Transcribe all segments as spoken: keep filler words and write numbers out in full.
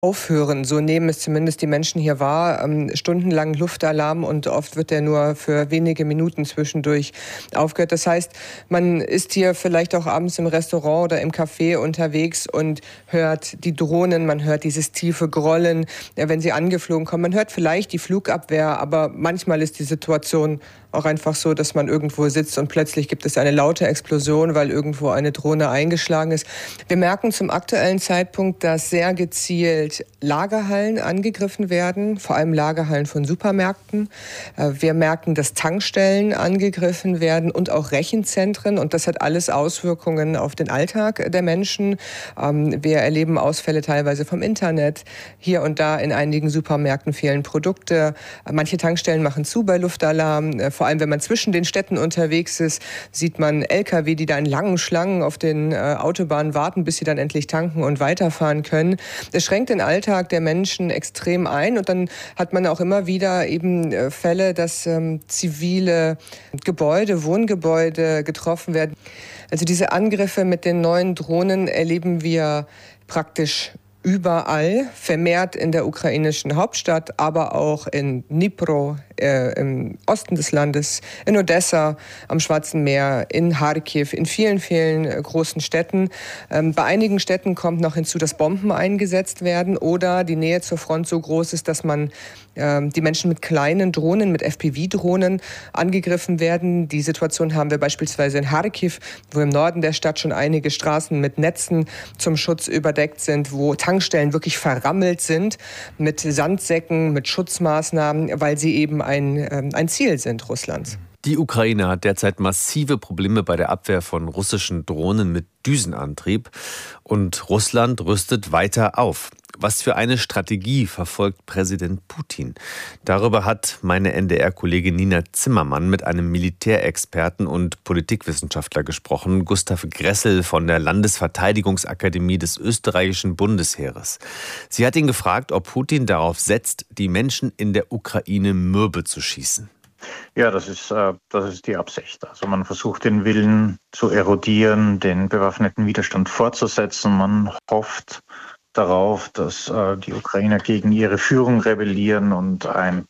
aufhören. So nehmen es zumindest die Menschen hier wahr. Ähm, stundenlang Luftalarm und oft wird der nur für wenige Minuten zwischendurch aufgehört. Das heißt, man ist hier vielleicht auch abends im Restaurant oder im Café unterwegs und hört die Drohnen, man hört dieses tiefe Grollen, ja, wenn sie angeflogen kommen. Man hört vielleicht die Flugabwehr, aber manchmal ist die Situation auch einfach so, dass man irgendwo sitzt und plötzlich gibt es eine laute Explosion, weil irgendwo eine Drohne eingeschlagen ist. Wir merken zum aktuellen Zeitpunkt, dass sehr gezielt Lagerhallen angegriffen werden, vor allem Lagerhallen von Supermärkten. Wir merken, dass Tankstellen angegriffen werden und auch Rechenzentren. Und das hat alles Auswirkungen auf den Alltag der Menschen. Wir erleben Ausfälle teilweise vom Internet. Hier und da in einigen Supermärkten fehlen Produkte. Manche Tankstellen machen zu bei Luftalarm. Vor allem, wenn man zwischen den Städten unterwegs ist, sieht man L K W, die da in langen Schlangen auf den äh, Autobahnen warten, bis sie dann endlich tanken und weiterfahren können. Das schränkt den Alltag der Menschen extrem ein. Und dann hat man auch immer wieder eben äh, Fälle, dass ähm, zivile Gebäude, Wohngebäude getroffen werden. Also diese Angriffe mit den neuen Drohnen erleben wir praktisch überall, vermehrt in der ukrainischen Hauptstadt, aber auch in Dnipro, äh, im Osten des Landes, in Odessa, am Schwarzen Meer, in Charkiw, in vielen, vielen äh, großen Städten. Ähm, bei einigen Städten kommt noch hinzu, dass Bomben eingesetzt werden oder die Nähe zur Front so groß ist, dass man äh, die Menschen mit kleinen Drohnen, mit F P V-Drohnen angegriffen werden. Die Situation haben wir beispielsweise in Charkiw, wo im Norden der Stadt schon einige Straßen mit Netzen zum Schutz überdeckt sind, wo Tankstellen wirklich verrammelt sind mit Sandsäcken, mit Schutzmaßnahmen, weil sie eben ein, ähm, ein Ziel sind Russlands. Die Ukraine hat derzeit massive Probleme bei der Abwehr von russischen Drohnen mit Düsenantrieb und Russland rüstet weiter auf. Was für eine Strategie verfolgt Präsident Putin? Darüber hat meine N D R-Kollegin Nina Zimmermann mit einem Militärexperten und Politikwissenschaftler gesprochen, Gustav Gressel von der Landesverteidigungsakademie des österreichischen Bundesheeres. Sie hat ihn gefragt, ob Putin darauf setzt, die Menschen in der Ukraine mürbe zu schießen. Ja, das ist, äh, das ist die Absicht. Also man versucht den Willen zu erodieren, den bewaffneten Widerstand fortzusetzen. Man hofft darauf, dass äh, die Ukrainer gegen ihre Führung rebellieren und ein,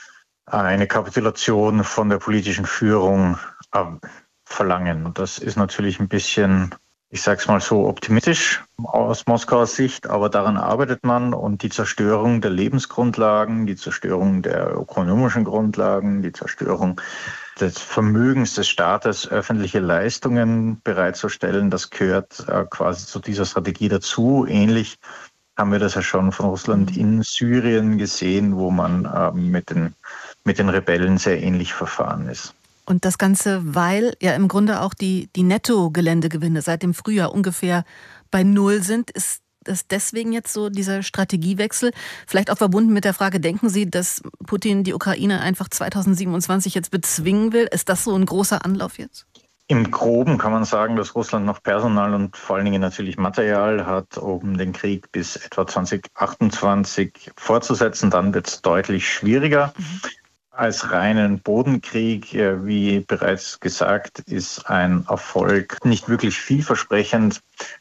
eine Kapitulation von der politischen Führung äh, verlangen. Und das ist natürlich ein bisschen, ich sage es mal so, optimistisch aus Moskauer Sicht, aber daran arbeitet man und die Zerstörung der Lebensgrundlagen, die Zerstörung der ökonomischen Grundlagen, die Zerstörung des Vermögens des Staates, öffentliche Leistungen bereitzustellen, das gehört äh, quasi zu dieser Strategie dazu. Ähnlich haben wir das ja schon von Russland in Syrien gesehen, wo man äh, mit den, mit den Rebellen sehr ähnlich verfahren ist. Und das Ganze, weil ja im Grunde auch die, die Netto-Geländegewinne seit dem Frühjahr ungefähr bei Null sind, ist das deswegen jetzt so dieser Strategiewechsel? Vielleicht auch verbunden mit der Frage, denken Sie, dass Putin die Ukraine einfach zweitausendsiebenundzwanzig jetzt bezwingen will? Ist das so ein großer Anlauf jetzt? Im Groben kann man sagen, dass Russland noch Personal und vor allen Dingen natürlich Material hat, um den Krieg bis etwa zweitausendachtundzwanzig fortzusetzen. Dann wird es deutlich schwieriger. Mhm. Als reinen Bodenkrieg, wie bereits gesagt, ist ein Erfolg nicht wirklich vielversprechend.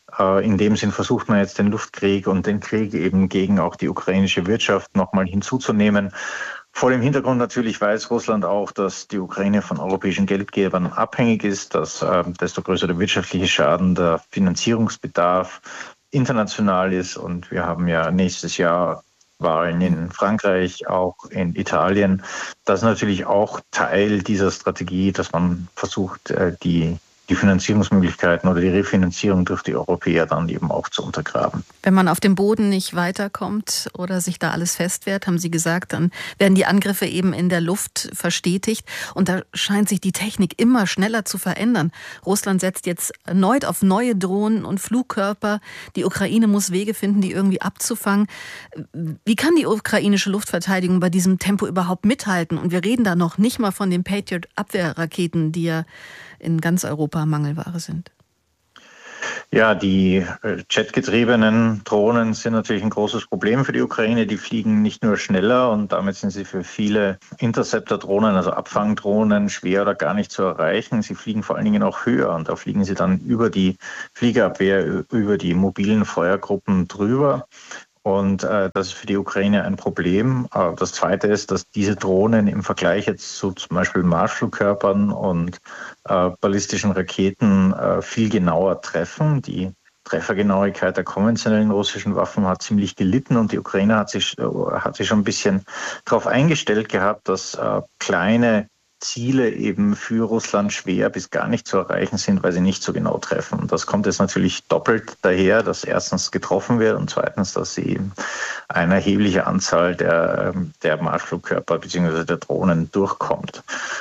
In dem Sinn versucht man jetzt den Luftkrieg und den Krieg eben gegen auch die ukrainische Wirtschaft nochmal hinzuzunehmen. Vor dem Hintergrund natürlich weiß Russland auch, dass die Ukraine von europäischen Geldgebern abhängig ist, dass äh, desto größer der wirtschaftliche Schaden, der Finanzierungsbedarf international ist. Und wir haben ja nächstes Jahr Wahlen in Frankreich, auch in Italien. Das ist natürlich auch Teil dieser Strategie, dass man versucht, die, die Finanzierungsmöglichkeiten oder die Refinanzierung durch die Europäer dann eben auch zu untergraben. Wenn man auf dem Boden nicht weiterkommt oder sich da alles festwehrt, haben Sie gesagt, dann werden die Angriffe eben in der Luft verstetigt. Und da scheint sich die Technik immer schneller zu verändern. Russland setzt jetzt erneut auf neue Drohnen und Flugkörper. Die Ukraine muss Wege finden, die irgendwie abzufangen. Wie kann die ukrainische Luftverteidigung bei diesem Tempo überhaupt mithalten? Und wir reden da noch nicht mal von den Patriot-Abwehrraketen, die ja in ganz Europa Mangelware sind. Ja, die jetgetriebenen Drohnen sind natürlich ein großes Problem für die Ukraine. Die fliegen nicht nur schneller und damit sind sie für viele Interceptor-Drohnen, also Abfangdrohnen, schwer oder gar nicht zu erreichen. Sie fliegen vor allen Dingen auch höher und da fliegen sie dann über die Fliegerabwehr, über die mobilen Feuergruppen drüber. Und äh, das ist für die Ukraine ein Problem. Äh, das Zweite ist, dass diese Drohnen im Vergleich jetzt zu zum Beispiel Marschflugkörpern und äh, ballistischen Raketen äh, viel genauer treffen. Die Treffergenauigkeit der konventionellen russischen Waffen hat ziemlich gelitten und die Ukraine hat sich, äh, hat sich schon ein bisschen darauf eingestellt gehabt, dass äh, kleine Ziele eben für Russland schwer bis gar nicht zu erreichen sind, weil sie nicht so genau treffen. Und das kommt jetzt natürlich doppelt daher, dass erstens getroffen wird und zweitens, dass sie eben eine erhebliche Anzahl der, der Marschflugkörper bzw. der Drohnen durchkommt.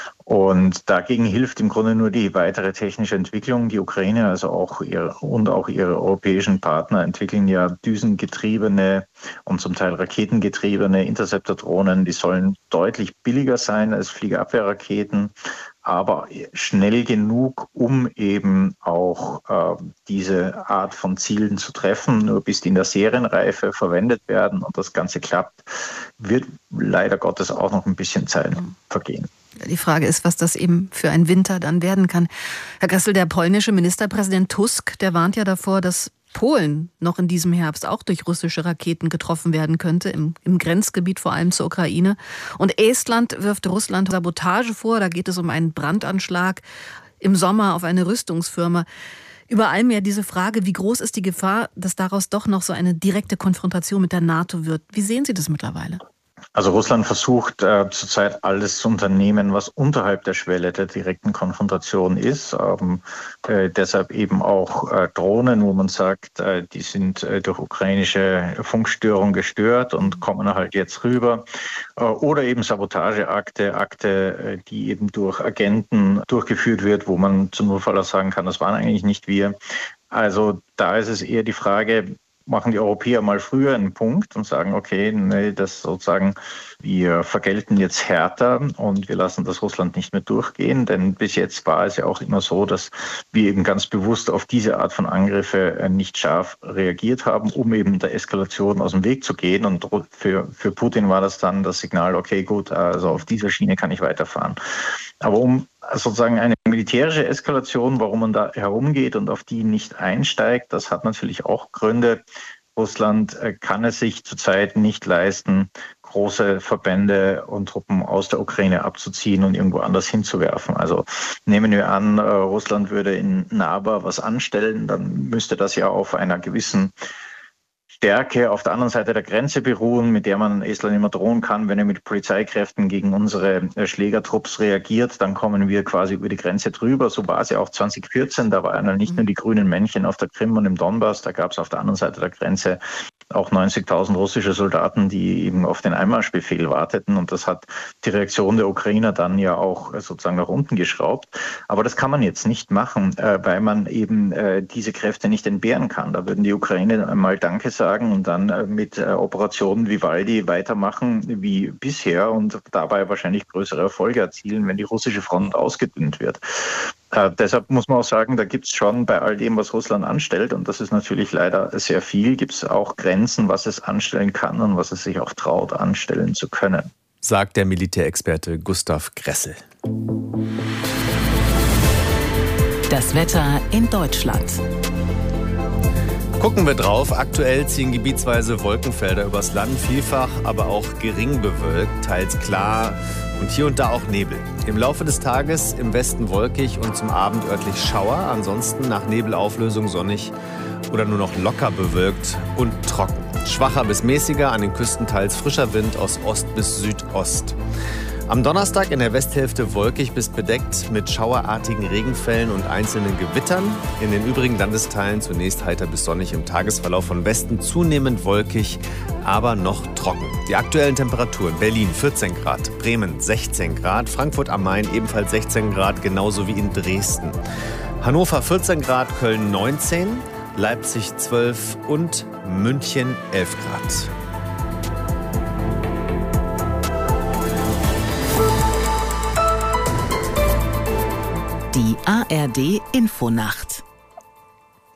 Und dagegen hilft im Grunde nur die weitere technische Entwicklung. Die Ukraine also auch ihre, und auch ihre europäischen Partner entwickeln ja düsengetriebene und zum Teil raketengetriebene Interceptor-Drohnen. Die sollen deutlich billiger sein als Fliegerabwehrraketen, aber schnell genug, um eben auch äh, diese Art von Zielen zu treffen. Nur bis die in der Serienreife verwendet werden und das Ganze klappt, wird leider Gottes auch noch ein bisschen Zeit vergehen. Die Frage ist, was das eben für ein Winter dann werden kann. Herr Gressel, der polnische Ministerpräsident Tusk, der warnt ja davor, dass Polen noch in diesem Herbst auch durch russische Raketen getroffen werden könnte, im, im Grenzgebiet vor allem zur Ukraine. Und Estland wirft Russland Sabotage vor, da geht es um einen Brandanschlag im Sommer auf eine Rüstungsfirma. Über allem ja diese Frage, wie groß ist die Gefahr, dass daraus doch noch so eine direkte Konfrontation mit der NATO wird? Wie sehen Sie das mittlerweile? Also Russland versucht äh, zurzeit alles zu unternehmen, was unterhalb der Schwelle der direkten Konfrontation ist. Ähm, äh, deshalb eben auch äh, Drohnen, wo man sagt, äh, die sind äh, durch ukrainische Funkstörung gestört und kommen halt jetzt rüber. Äh, oder eben Sabotageakte, Akte, äh, die eben durch Agenten durchgeführt wird, wo man zum Notfall sagen kann, das waren eigentlich nicht wir. Also da ist es eher die Frage, machen die Europäer mal früher einen Punkt und sagen, okay, nee, das sozusagen, wir vergelten jetzt härter und wir lassen das Russland nicht mehr durchgehen, denn bis jetzt war es ja auch immer so, dass wir eben ganz bewusst auf diese Art von Angriffe nicht scharf reagiert haben, um eben der Eskalation aus dem Weg zu gehen, und für, für Putin war das dann das Signal, okay, gut, also auf dieser Schiene kann ich weiterfahren. Aber um sozusagen eine militärische Eskalation, warum man da herumgeht und auf die nicht einsteigt, das hat natürlich auch Gründe. Russland kann es sich zurzeit nicht leisten, große Verbände und Truppen aus der Ukraine abzuziehen und irgendwo anders hinzuwerfen. Also nehmen wir an, Russland würde in Narva was anstellen, dann müsste das ja auf einer gewissen Stärke auf der anderen Seite der Grenze beruhen, mit der man Estland immer drohen kann. Wenn er mit Polizeikräften gegen unsere Schlägertrupps reagiert, dann kommen wir quasi über die Grenze drüber. So war es ja auch zwanzig vierzehn. Da waren ja nicht nur die grünen Männchen auf der Krim und im Donbass, da gab es auf der anderen Seite der Grenze auch neunzigtausend russische Soldaten, die eben auf den Einmarschbefehl warteten. Und das hat die Reaktion der Ukrainer dann ja auch sozusagen nach unten geschraubt. Aber das kann man jetzt nicht machen, weil man eben diese Kräfte nicht entbehren kann. Da würden die Ukrainer einmal Danke sagen und dann mit Operationen Vivaldi weitermachen wie bisher und dabei wahrscheinlich größere Erfolge erzielen, wenn die russische Front ausgedünnt wird. Äh, deshalb muss man auch sagen, da gibt es schon bei all dem, was Russland anstellt, und das ist natürlich leider sehr viel, gibt es auch Grenzen, was es anstellen kann und was es sich auch traut, anstellen zu können. Sagt der Militärexperte Gustav Gressel. Das Wetter in Deutschland. Gucken wir drauf. Aktuell ziehen gebietsweise Wolkenfelder übers Land, vielfach aber auch gering bewölkt, teils klar und hier und da auch Nebel. Im Laufe des Tages im Westen wolkig und zum Abend örtlich Schauer, ansonsten nach Nebelauflösung sonnig oder nur noch locker bewölkt und trocken. Schwacher bis mäßiger, an den Küsten teils frischer Wind aus Ost bis Südost. Am Donnerstag in der Westhälfte wolkig bis bedeckt mit schauerartigen Regenfällen und einzelnen Gewittern. In den übrigen Landesteilen zunächst heiter bis sonnig, im Tagesverlauf von Westen zunehmend wolkig, aber noch trocken. Die aktuellen Temperaturen: Berlin vierzehn Grad, Bremen sechzehn Grad, Frankfurt am Main ebenfalls sechzehn Grad, genauso wie in Dresden. Hannover vierzehn Grad, Köln neunzehn, Leipzig zwölf und München elf Grad. Die A R D Infonacht.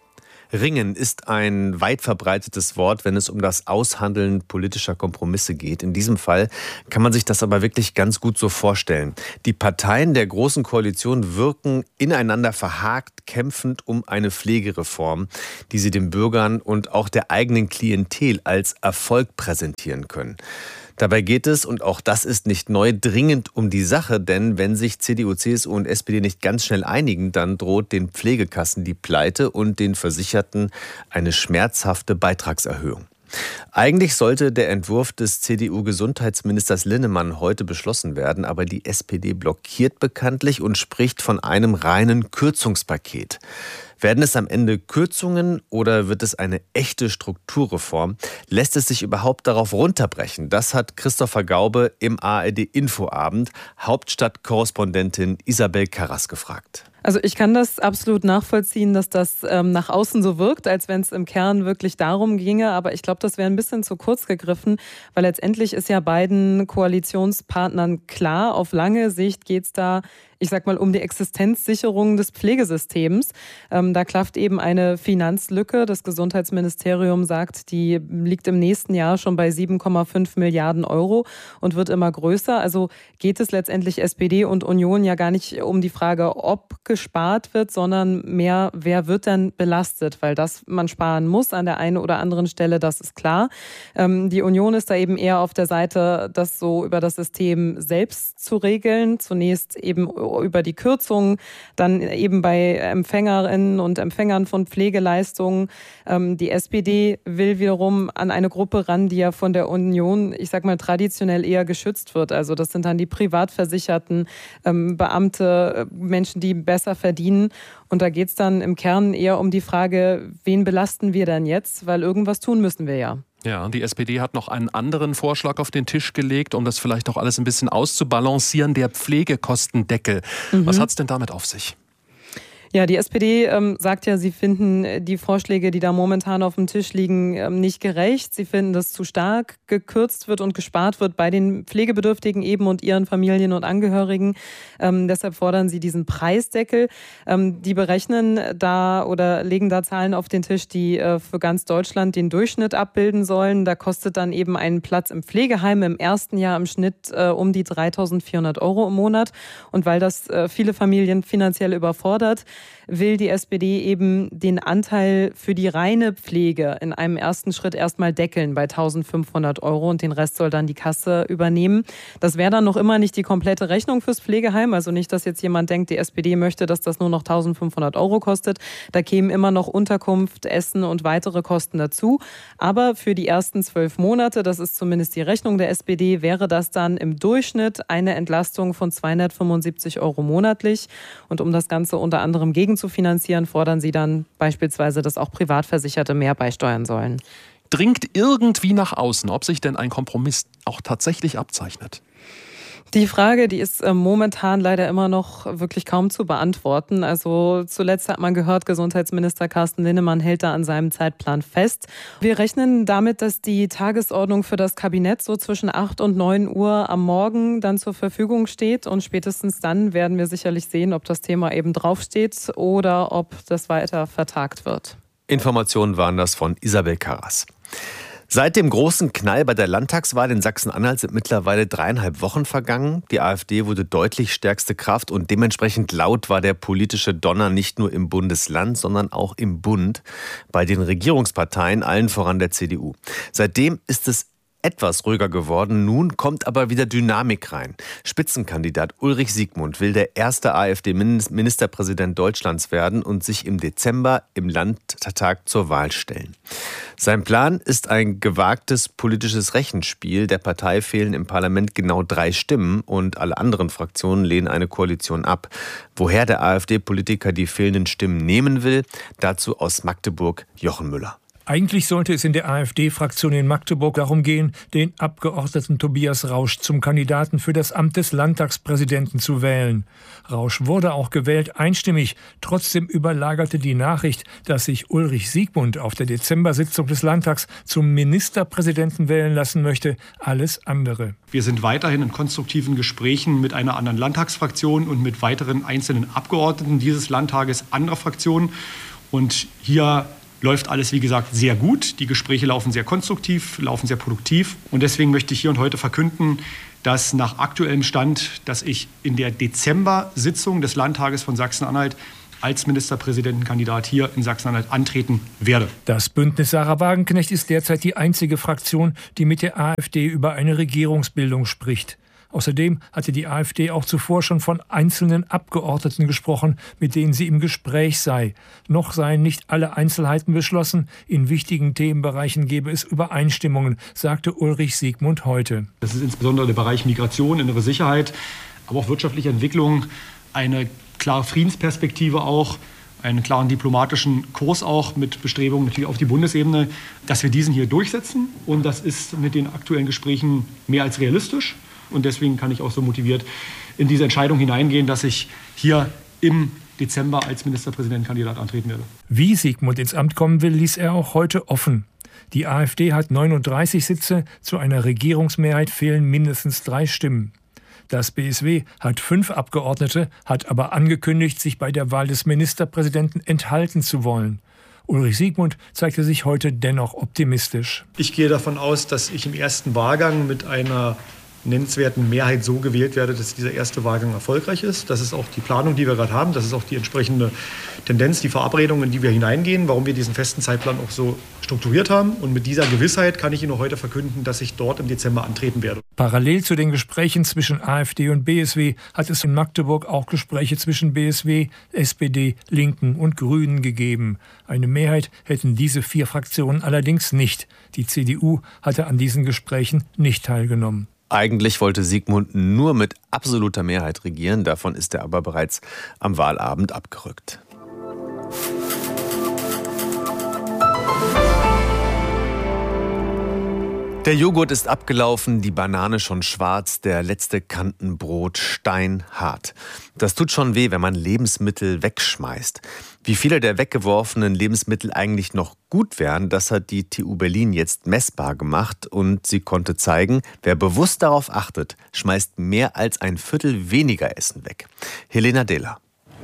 Ringen ist ein weit verbreitetes Wort, wenn es um das Aushandeln politischer Kompromisse geht. In diesem Fall kann man sich das aber wirklich ganz gut so vorstellen. Die Parteien der Großen Koalition wirken ineinander verhakt, kämpfend um eine Pflegereform, die sie den Bürgern und auch der eigenen Klientel als Erfolg präsentieren können. Dabei geht es, und auch das ist nicht neu, dringend um die Sache, denn wenn sich C D U, C S U und S P D nicht ganz schnell einigen, dann droht den Pflegekassen die Pleite und den Versicherten eine schmerzhafte Beitragserhöhung. Eigentlich sollte der Entwurf des C D U-Gesundheitsministers Linnemann heute beschlossen werden, aber die S P D blockiert bekanntlich und spricht von einem reinen Kürzungspaket. Werden es am Ende Kürzungen oder wird es eine echte Strukturreform? Lässt es sich überhaupt darauf runterbrechen? Das hat Christopher Gaube im A R D-Infoabend Hauptstadtkorrespondentin Isabel Karras gefragt. Also ich kann das absolut nachvollziehen, dass das ähm, nach außen so wirkt, als wenn es im Kern wirklich darum ginge. Aber ich glaube, das wäre ein bisschen zu kurz gegriffen, weil letztendlich ist ja beiden Koalitionspartnern klar, auf lange Sicht geht es da, ich sag mal, um die Existenzsicherung des Pflegesystems. Ähm, da klafft eben eine Finanzlücke. Das Gesundheitsministerium sagt, die liegt im nächsten Jahr schon bei sieben Komma fünf Milliarden Euro und wird immer größer. Also geht es letztendlich S P D und Union ja gar nicht um die Frage, ob gespart wird, sondern mehr, wer wird denn belastet? Weil das man sparen muss an der einen oder anderen Stelle, das ist klar. Ähm, die Union ist da eben eher auf der Seite, das so über das System selbst zu regeln. Zunächst eben über die Kürzungen, dann eben bei Empfängerinnen und Empfängern von Pflegeleistungen. Ähm, die S P D will wiederum an eine Gruppe ran, die ja von der Union, ich sag mal, traditionell eher geschützt wird. Also das sind dann die Privatversicherten, ähm, Beamte, Menschen, die besser verdienen. Und da geht es dann im Kern eher um die Frage, wen belasten wir denn jetzt? Weil irgendwas tun müssen wir ja. Ja, die S P D hat noch einen anderen Vorschlag auf den Tisch gelegt, um das vielleicht auch alles ein bisschen auszubalancieren, der Pflegekostendeckel. Mhm. Was hat es denn damit auf sich? Ja, die S P D ähm, sagt ja, sie finden die Vorschläge, die da momentan auf dem Tisch liegen, ähm, nicht gerecht. Sie finden, dass zu stark gekürzt wird und gespart wird bei den Pflegebedürftigen eben und ihren Familien und Angehörigen. Ähm, deshalb fordern sie diesen Preisdeckel. Ähm, die berechnen da oder legen da Zahlen auf den Tisch, die äh, für ganz Deutschland den Durchschnitt abbilden sollen. Da kostet dann eben ein Platz im Pflegeheim im ersten Jahr im Schnitt äh, um die dreitausendvierhundert Euro im Monat. Und weil das äh, viele Familien finanziell überfordert, will die S P D eben den Anteil für die reine Pflege in einem ersten Schritt erstmal deckeln bei eintausendfünfhundert Euro und den Rest soll dann die Kasse übernehmen. Das wäre dann noch immer nicht die komplette Rechnung fürs Pflegeheim, also nicht, dass jetzt jemand denkt, die S P D möchte, dass das nur noch eintausendfünfhundert Euro kostet. Da kämen immer noch Unterkunft, Essen und weitere Kosten dazu. Aber für die ersten zwölf Monate, das ist zumindest die Rechnung der S P D, wäre das dann im Durchschnitt eine Entlastung von zweihundertfünfundsiebzig Euro monatlich. Und um das Ganze unter anderem gegen zu finanzieren, fordern sie dann beispielsweise, dass auch Privatversicherte mehr beisteuern sollen. Dringt irgendwie nach außen, ob sich denn ein Kompromiss auch tatsächlich abzeichnet? Die Frage, die ist momentan leider immer noch wirklich kaum zu beantworten. Also zuletzt hat man gehört, Gesundheitsminister Carsten Linnemann hält da an seinem Zeitplan fest. Wir rechnen damit, dass die Tagesordnung für das Kabinett so zwischen acht und neun Uhr am Morgen dann zur Verfügung steht. Und spätestens dann werden wir sicherlich sehen, ob das Thema eben draufsteht oder ob das weiter vertagt wird. Informationen waren das von Isabel Karras. Seit dem großen Knall bei der Landtagswahl in Sachsen-Anhalt sind mittlerweile dreieinhalb Wochen vergangen. Die AfD wurde deutlich stärkste Kraft und dementsprechend laut war der politische Donner nicht nur im Bundesland, sondern auch im Bund bei den Regierungsparteien, allen voran der C D U. Seitdem ist es etwas ruhiger geworden. Nun kommt aber wieder Dynamik rein. Spitzenkandidat Ulrich Siegmund will der erste AfD-Ministerpräsident Deutschlands werden und sich im Dezember im Landtag zur Wahl stellen. Sein Plan ist ein gewagtes politisches Rechenspiel. Der Partei fehlen im Parlament genau drei Stimmen und alle anderen Fraktionen lehnen eine Koalition ab. Woher der AfD-Politiker die fehlenden Stimmen nehmen will, dazu aus Magdeburg Jochen Müller. Eigentlich sollte es in der AfD-Fraktion in Magdeburg darum gehen, den Abgeordneten Tobias Rausch zum Kandidaten für das Amt des Landtagspräsidenten zu wählen. Rausch wurde auch gewählt, einstimmig. Trotzdem überlagerte die Nachricht, dass sich Ulrich Siegmund auf der Dezember-Sitzung des Landtags zum Ministerpräsidenten wählen lassen möchte, alles andere. Wir sind weiterhin in konstruktiven Gesprächen mit einer anderen Landtagsfraktion und mit weiteren einzelnen Abgeordneten dieses Landtages anderer Fraktionen. Und hier läuft alles, wie gesagt, sehr gut. Die Gespräche laufen sehr konstruktiv, laufen sehr produktiv. Und deswegen möchte ich hier und heute verkünden, dass nach aktuellem Stand, dass ich in der Dezember-Sitzung des Landtages von Sachsen-Anhalt als Ministerpräsidentenkandidat hier in Sachsen-Anhalt antreten werde. Das Bündnis Sarah Wagenknecht ist derzeit die einzige Fraktion, die mit der AfD über eine Regierungsbildung spricht. Außerdem hatte die AfD auch zuvor schon von einzelnen Abgeordneten gesprochen, mit denen sie im Gespräch sei. Noch seien nicht alle Einzelheiten beschlossen. In wichtigen Themenbereichen gebe es Übereinstimmungen, sagte Ulrich Siegmund heute. Das ist insbesondere der Bereich Migration, innere Sicherheit, aber auch wirtschaftliche Entwicklung, eine klare Friedensperspektive auch, einen klaren diplomatischen Kurs auch mit Bestrebungen natürlich auf die Bundesebene, dass wir diesen hier durchsetzen. Und das ist mit den aktuellen Gesprächen mehr als realistisch. Und deswegen kann ich auch so motiviert in diese Entscheidung hineingehen, dass ich hier im Dezember als Ministerpräsidentenkandidat antreten werde. Wie Siegmund ins Amt kommen will, ließ er auch heute offen. Die AfD hat neununddreißig Sitze, zu einer Regierungsmehrheit fehlen mindestens drei Stimmen. Das B S W hat fünf Abgeordnete, hat aber angekündigt, sich bei der Wahl des Ministerpräsidenten enthalten zu wollen. Ulrich Siegmund zeigte sich heute dennoch optimistisch. Ich gehe davon aus, dass ich im ersten Wahlgang mit einer nennenswerten Mehrheit so gewählt werde, dass dieser erste Wahlgang erfolgreich ist. Das ist auch die Planung, die wir gerade haben. Das ist auch die entsprechende Tendenz, die Verabredung, in die wir hineingehen, warum wir diesen festen Zeitplan auch so strukturiert haben. Und mit dieser Gewissheit kann ich Ihnen heute verkünden, dass ich dort im Dezember antreten werde. Parallel zu den Gesprächen zwischen AfD und B S W hat es in Magdeburg auch Gespräche zwischen B S W, S P D, Linken und Grünen gegeben. Eine Mehrheit hätten diese vier Fraktionen allerdings nicht. Die C D U hatte an diesen Gesprächen nicht teilgenommen. Eigentlich wollte Siegmund nur mit absoluter Mehrheit regieren, davon ist er aber bereits am Wahlabend abgerückt. Der Joghurt ist abgelaufen, die Banane schon schwarz, der letzte Kantenbrot steinhart. Das tut schon weh, wenn man Lebensmittel wegschmeißt. Wie viele der weggeworfenen Lebensmittel eigentlich noch gut wären, das hat die T U Berlin jetzt messbar gemacht und sie konnte zeigen, wer bewusst darauf achtet, schmeißt mehr als ein Viertel weniger Essen weg. Helena Dehler.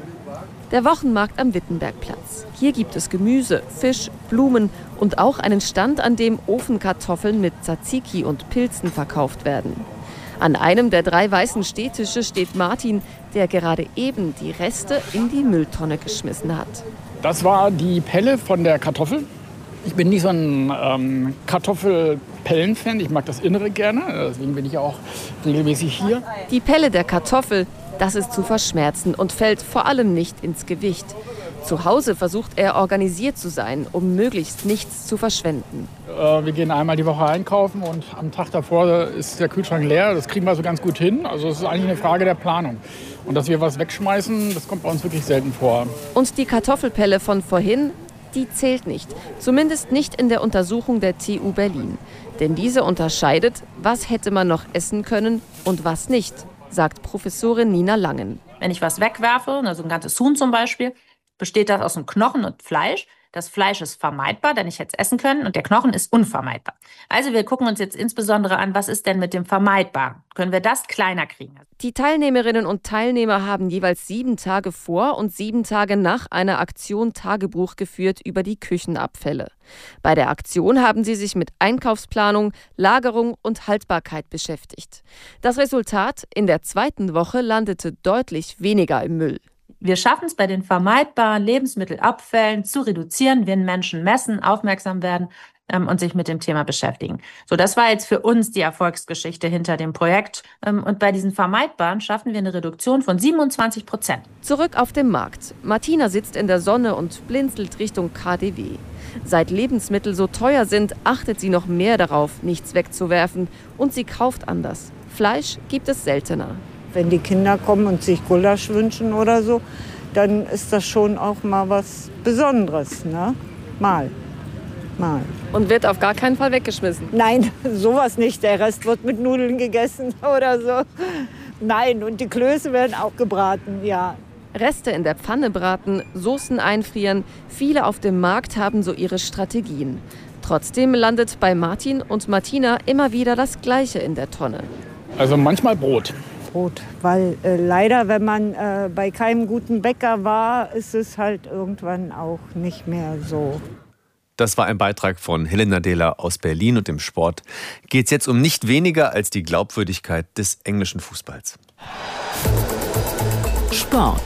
Der Wochenmarkt am Wittenbergplatz. Hier gibt es Gemüse, Fisch, Blumen und auch einen Stand, an dem Ofenkartoffeln mit Tzatziki und Pilzen verkauft werden. An einem der drei weißen Stehtische steht Martin, der gerade eben die Reste in die Mülltonne geschmissen hat. Das war die Pelle von der Kartoffel. Ich bin nicht so ein ähm, Kartoffelpellen-Fan, ich mag das Innere gerne, deswegen bin ich auch regelmäßig hier. Die Pelle der Kartoffel, das ist zu verschmerzen und fällt vor allem nicht ins Gewicht. Zu Hause versucht er organisiert zu sein, um möglichst nichts zu verschwenden. Äh, wir gehen einmal die Woche einkaufen und am Tag davor ist der Kühlschrank leer. Das kriegen wir so ganz gut hin. Also es ist eigentlich eine Frage der Planung. Und dass wir was wegschmeißen, das kommt bei uns wirklich selten vor. Und die Kartoffelpelle von vorhin, die zählt nicht. Zumindest nicht in der Untersuchung der T U Berlin. Denn diese unterscheidet, was hätte man noch essen können und was nicht, sagt Professorin Nina Langen. Wenn ich was wegwerfe, also ein ganzes Huhn zum Beispiel, besteht das aus dem Knochen und Fleisch. Das Fleisch ist vermeidbar, denn ich hätte es essen können, und der Knochen ist unvermeidbar. Also wir gucken uns jetzt insbesondere an, was ist denn mit dem Vermeidbaren? Können wir das kleiner kriegen? Die Teilnehmerinnen und Teilnehmer haben jeweils sieben Tage vor und sieben Tage nach einer Aktion Tagebuch geführt über die Küchenabfälle. Bei der Aktion haben sie sich mit Einkaufsplanung, Lagerung und Haltbarkeit beschäftigt. Das Resultat: In der zweiten Woche landete deutlich weniger im Müll. Wir schaffen es bei den vermeidbaren Lebensmittelabfällen zu reduzieren, wenn Menschen messen, aufmerksam werden ähm, und sich mit dem Thema beschäftigen. So, das war jetzt für uns die Erfolgsgeschichte hinter dem Projekt. Ähm, und bei diesen vermeidbaren schaffen wir eine Reduktion von siebenundzwanzig Prozent. Zurück auf dem Markt. Martina sitzt in der Sonne und blinzelt Richtung K D W. Seit Lebensmittel so teuer sind, achtet sie noch mehr darauf, nichts wegzuwerfen. Und sie kauft anders. Fleisch gibt es seltener. Wenn die Kinder kommen und sich Gulasch wünschen oder so, dann ist das schon auch mal was Besonderes, ne? Mal, mal. Und wird auf gar keinen Fall weggeschmissen? Nein, sowas nicht. Der Rest wird mit Nudeln gegessen oder so. Nein, und die Klöße werden auch gebraten, ja. Reste in der Pfanne braten, Soßen einfrieren. Viele auf dem Markt haben so ihre Strategien. Trotzdem landet bei Martin und Martina immer wieder das Gleiche in der Tonne. Also manchmal Brot. Brot, weil äh, leider, wenn man äh, bei keinem guten Bäcker war, ist es halt irgendwann auch nicht mehr so. Das war ein Beitrag von Helena Dehler aus Berlin und im Sport geht es jetzt um nicht weniger als die Glaubwürdigkeit des englischen Fußballs. Sport.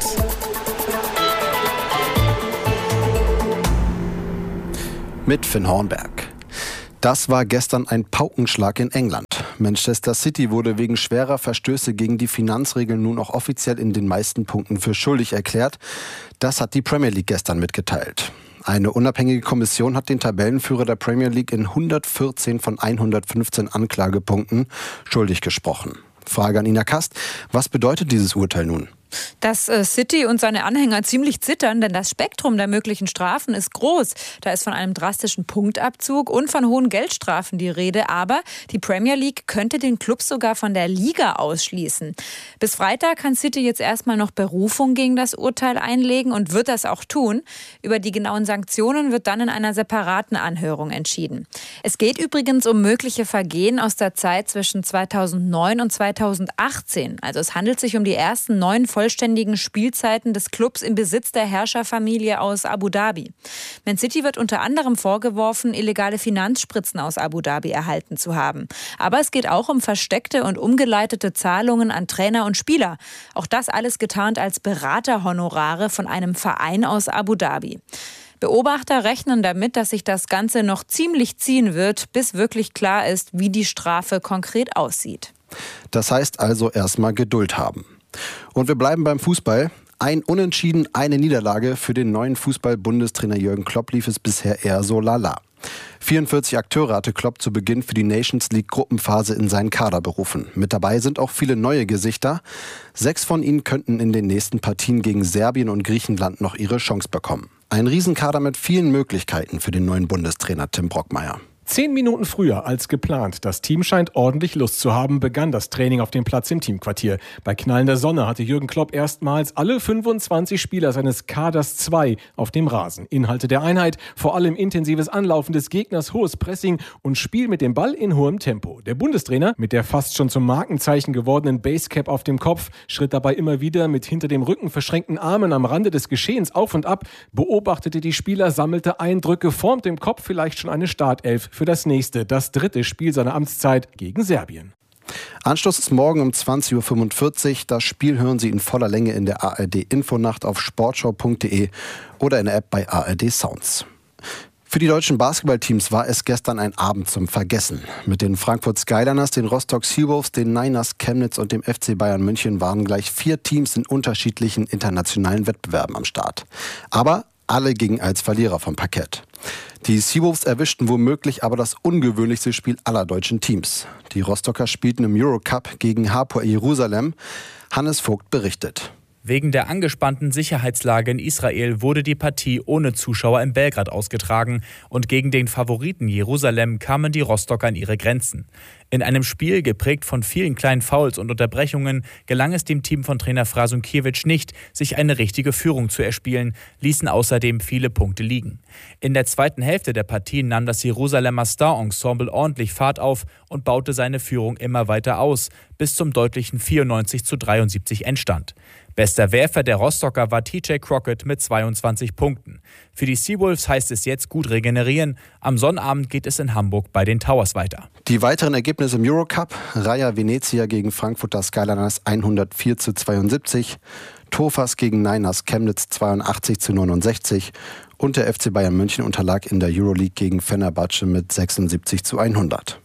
Mit Finn Hornberg. Das war gestern ein Paukenschlag in England. Manchester City wurde wegen schwerer Verstöße gegen die Finanzregeln nun auch offiziell in den meisten Punkten für schuldig erklärt. Das hat die Premier League gestern mitgeteilt. Eine unabhängige Kommission hat den Tabellenführer der Premier League in hundertvierzehn von hundertfünfzehn Anklagepunkten schuldig gesprochen. Frage an Ina Kast, was bedeutet dieses Urteil nun? Dass City und seine Anhänger ziemlich zittern, denn das Spektrum der möglichen Strafen ist groß. Da ist von einem drastischen Punktabzug und von hohen Geldstrafen die Rede. Aber die Premier League könnte den Club sogar von der Liga ausschließen. Bis Freitag kann City jetzt erstmal noch Berufung gegen das Urteil einlegen und wird das auch tun. Über die genauen Sanktionen wird dann in einer separaten Anhörung entschieden. Es geht übrigens um mögliche Vergehen aus der Zeit zwischen zweitausendneun und zweitausendachtzehn. Also es handelt sich um die ersten neun vollständigen Spielzeiten des Clubs im Besitz der Herrscherfamilie aus Abu Dhabi. Man City wird unter anderem vorgeworfen, illegale Finanzspritzen aus Abu Dhabi erhalten zu haben. Aber es geht auch um versteckte und umgeleitete Zahlungen an Trainer und Spieler. Auch das alles getarnt als Beraterhonorare von einem Verein aus Abu Dhabi. Beobachter rechnen damit, dass sich das Ganze noch ziemlich ziehen wird, bis wirklich klar ist, wie die Strafe konkret aussieht. Das heißt also erstmal Geduld haben. Und wir bleiben beim Fußball. Ein Unentschieden, eine Niederlage. Für den neuen Fußball-Bundestrainer Jürgen Klopp lief es bisher eher so lala. vierundvierzig Akteure hatte Klopp zu Beginn für die Nations League Gruppenphase in seinen Kader berufen. Mit dabei sind auch viele neue Gesichter. Sechs von ihnen könnten in den nächsten Partien gegen Serbien und Griechenland noch ihre Chance bekommen. Ein Riesenkader mit vielen Möglichkeiten für den neuen Bundestrainer Tim Brockmeier. Zehn Minuten früher als geplant. Das Team scheint ordentlich Lust zu haben, begann das Training auf dem Platz im Teamquartier. Bei knallender Sonne hatte Jürgen Klopp erstmals alle fünfundzwanzig Spieler seines Kaders zwei auf dem Rasen. Inhalte der Einheit, vor allem intensives Anlaufen des Gegners, hohes Pressing und Spiel mit dem Ball in hohem Tempo. Der Bundestrainer, mit der fast schon zum Markenzeichen gewordenen Basecap auf dem Kopf, schritt dabei immer wieder mit hinter dem Rücken verschränkten Armen am Rande des Geschehens auf und ab, beobachtete die Spieler, sammelte Eindrücke, formte im Kopf vielleicht schon eine Startelf für das nächste, das dritte Spiel seiner Amtszeit gegen Serbien. Anschluss ist morgen um zwanzig Uhr fünfundvierzig. Das Spiel hören Sie in voller Länge in der A R D-Infonacht auf sportschau punkt de oder in der App bei A R D Sounds. Für die deutschen Basketballteams war es gestern ein Abend zum Vergessen. Mit den Frankfurt Skyliners, den Rostock Seawolves, den Niners Chemnitz und dem F C Bayern München waren gleich vier Teams in unterschiedlichen internationalen Wettbewerben am Start. Aber alle gingen als Verlierer vom Parkett. Die Seawolves erwischten womöglich aber das ungewöhnlichste Spiel aller deutschen Teams. Die Rostocker spielten im Eurocup gegen Hapoel Jerusalem. Hannes Vogt berichtet. Wegen der angespannten Sicherheitslage in Israel wurde die Partie ohne Zuschauer in Belgrad ausgetragen und gegen den Favoriten Jerusalem kamen die Rostocker an ihre Grenzen. In einem Spiel, geprägt von vielen kleinen Fouls und Unterbrechungen, gelang es dem Team von Trainer Frasunkiewicz nicht, sich eine richtige Führung zu erspielen, ließen außerdem viele Punkte liegen. In der zweiten Hälfte der Partie nahm das Jerusalemer Star-Ensemble ordentlich Fahrt auf und baute seine Führung immer weiter aus, bis zum deutlichen vierundneunzig zu dreiundsiebzig Endstand. Bester Werfer der Rostocker war T J Crockett mit zweiundzwanzig Punkten. Für die Seawolves heißt es jetzt gut regenerieren. Am Sonnabend geht es in Hamburg bei den Towers weiter. Die weiteren Ergebnisse im Eurocup: Raja Venezia gegen Frankfurter Skyliners hundertvier zu zweiundsiebzig, Tofas gegen Niners Chemnitz zweiundachtzig zu neunundsechzig und der F C Bayern München unterlag in der Euroleague gegen Fenerbahce mit sechsundsiebzig zu hundert.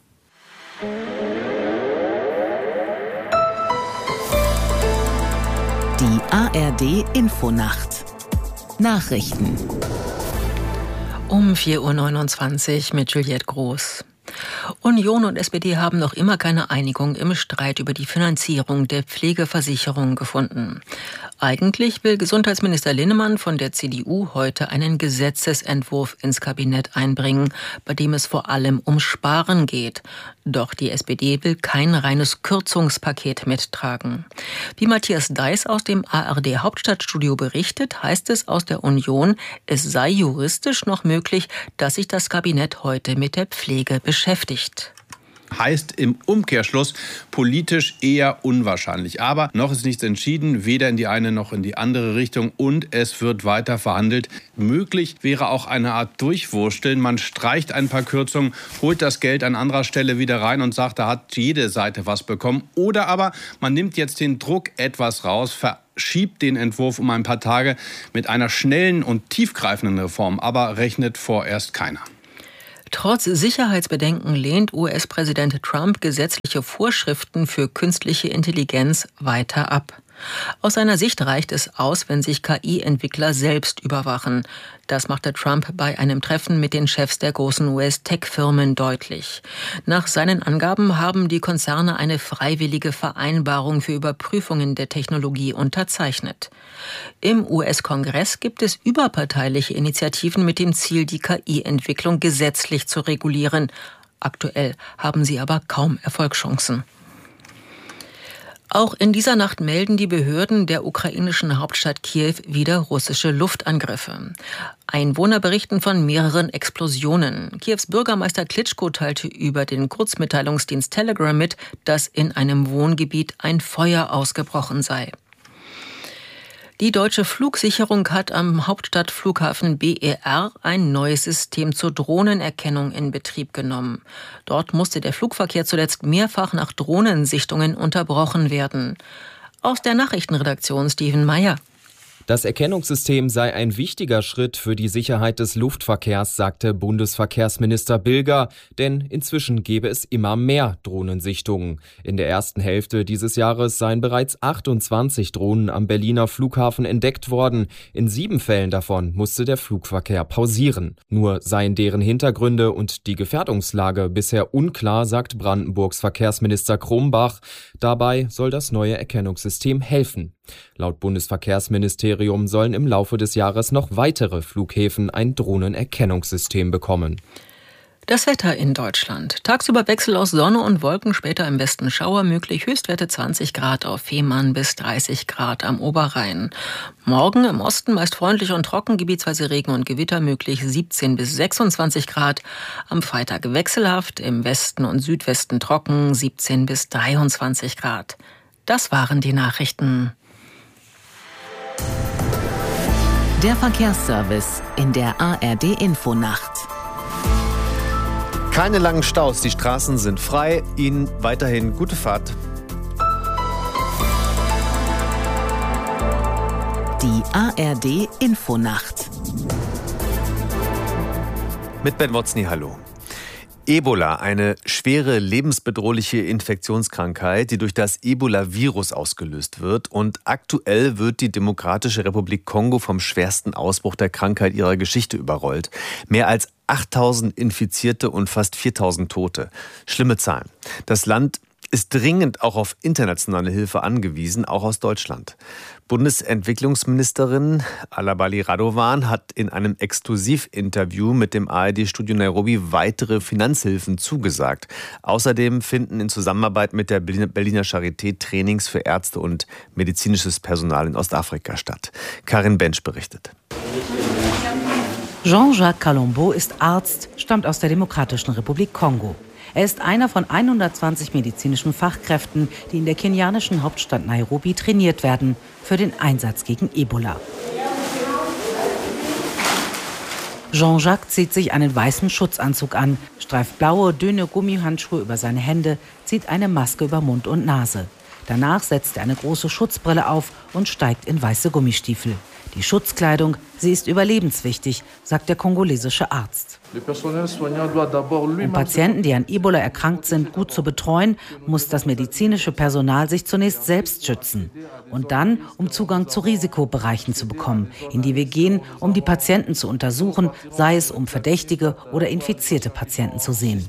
Die A R D-Infonacht. Nachrichten. Um vier Uhr neunundzwanzig mit Juliette Groß. Union und S P D haben noch immer keine Einigung im Streit über die Finanzierung der Pflegeversicherung gefunden. Eigentlich will Gesundheitsminister Linnemann von der C D U heute einen Gesetzesentwurf ins Kabinett einbringen, bei dem es vor allem um Sparen geht. Doch die S P D will kein reines Kürzungspaket mittragen. Wie Matthias Deiß aus dem A R D Hauptstadtstudio berichtet, heißt es aus der Union, es sei juristisch noch möglich, dass sich das Kabinett heute mit der Pflege beschäftigt. heißt im Umkehrschluss politisch eher unwahrscheinlich. Aber noch ist nichts entschieden, weder in die eine noch in die andere Richtung und es wird weiter verhandelt. Möglich wäre auch eine Art Durchwursteln. Man streicht ein paar Kürzungen, holt das Geld an anderer Stelle wieder rein und sagt, da hat jede Seite was bekommen. Oder aber man nimmt jetzt den Druck etwas raus, verschiebt den Entwurf um ein paar Tage mit einer schnellen und tiefgreifenden Reform. Aber rechnet vorerst keiner. Trotz Sicherheitsbedenken lehnt U S-Präsident Trump gesetzliche Vorschriften für künstliche Intelligenz weiter ab. Aus seiner Sicht reicht es aus, wenn sich K I-Entwickler selbst überwachen. Das machte Trump bei einem Treffen mit den Chefs der großen U S-Tech-Firmen deutlich. Nach seinen Angaben haben die Konzerne eine freiwillige Vereinbarung für Überprüfungen der Technologie unterzeichnet. Im U S-Kongress gibt es überparteiliche Initiativen mit dem Ziel, die K I-Entwicklung gesetzlich zu regulieren. Aktuell haben sie aber kaum Erfolgschancen. Auch in dieser Nacht melden die Behörden der ukrainischen Hauptstadt Kiew wieder russische Luftangriffe. Einwohner berichten von mehreren Explosionen. Kiews Bürgermeister Klitschko teilte über den Kurzmitteilungsdienst Telegram mit, dass in einem Wohngebiet ein Feuer ausgebrochen sei. Die deutsche Flugsicherung hat am Hauptstadtflughafen B E R ein neues System zur Drohnenerkennung in Betrieb genommen. Dort musste der Flugverkehr zuletzt mehrfach nach Drohnensichtungen unterbrochen werden. Aus der Nachrichtenredaktion Steven Meyer. Das Erkennungssystem sei ein wichtiger Schritt für die Sicherheit des Luftverkehrs, sagte Bundesverkehrsminister Bilger, denn inzwischen gebe es immer mehr Drohnensichtungen. In der ersten Hälfte dieses Jahres seien bereits achtundzwanzig Drohnen am Berliner Flughafen entdeckt worden. In sieben Fällen davon musste der Flugverkehr pausieren. Nur seien deren Hintergründe und die Gefährdungslage bisher unklar, sagt Brandenburgs Verkehrsminister Krumbach. Dabei soll das neue Erkennungssystem helfen. Laut Bundesverkehrsministerium sollen im Laufe des Jahres noch weitere Flughäfen ein Drohnenerkennungssystem bekommen. Das Wetter in Deutschland. Tagsüber Wechsel aus Sonne und Wolken, später im Westen Schauer möglich. Höchstwerte zwanzig Grad auf Fehmarn bis dreißig Grad am Oberrhein. Morgen im Osten meist freundlich und trocken, gebietsweise Regen und Gewitter möglich, siebzehn bis sechsundzwanzig Grad. Am Freitag wechselhaft, im Westen und Südwesten trocken, siebzehn bis dreiundzwanzig Grad. Das waren die Nachrichten. Der Verkehrsservice in der A R D-Infonacht. Keine langen Staus, die Straßen sind frei. Ihnen weiterhin gute Fahrt. Die A R D-Infonacht. Mit Ben Wotzny, hallo. Ebola, eine schwere lebensbedrohliche Infektionskrankheit, die durch das Ebola-Virus ausgelöst wird. Und aktuell wird die Demokratische Republik Kongo vom schwersten Ausbruch der Krankheit ihrer Geschichte überrollt. Mehr als achttausend Infizierte und fast viertausend Tote. Schlimme Zahlen. Das Land ist dringend auch auf internationale Hilfe angewiesen, auch aus Deutschland. Bundesentwicklungsministerin Alabali Radovan hat in einem Exklusivinterview mit dem A R D-Studio Nairobi weitere Finanzhilfen zugesagt. Außerdem finden in Zusammenarbeit mit der Berliner Charité Trainings für Ärzte und medizinisches Personal in Ostafrika statt. Karin Bensch berichtet. Jean-Jacques Kalombo ist Arzt, stammt aus der Demokratischen Republik Kongo. Er ist einer von hundertzwanzig medizinischen Fachkräften, die in der kenianischen Hauptstadt Nairobi trainiert werden für den Einsatz gegen Ebola. Jean-Jacques zieht sich einen weißen Schutzanzug an, streift blaue, dünne Gummihandschuhe über seine Hände, zieht eine Maske über Mund und Nase. Danach setzt er eine große Schutzbrille auf und steigt in weiße Gummistiefel. Die Schutzkleidung, sie ist überlebenswichtig, sagt der kongolesische Arzt. Um Patienten, die an Ebola erkrankt sind, gut zu betreuen, muss das medizinische Personal sich zunächst selbst schützen. Und dann, um Zugang zu Risikobereichen zu bekommen, in die wir gehen, um die Patienten zu untersuchen, sei es um verdächtige oder infizierte Patienten zu sehen.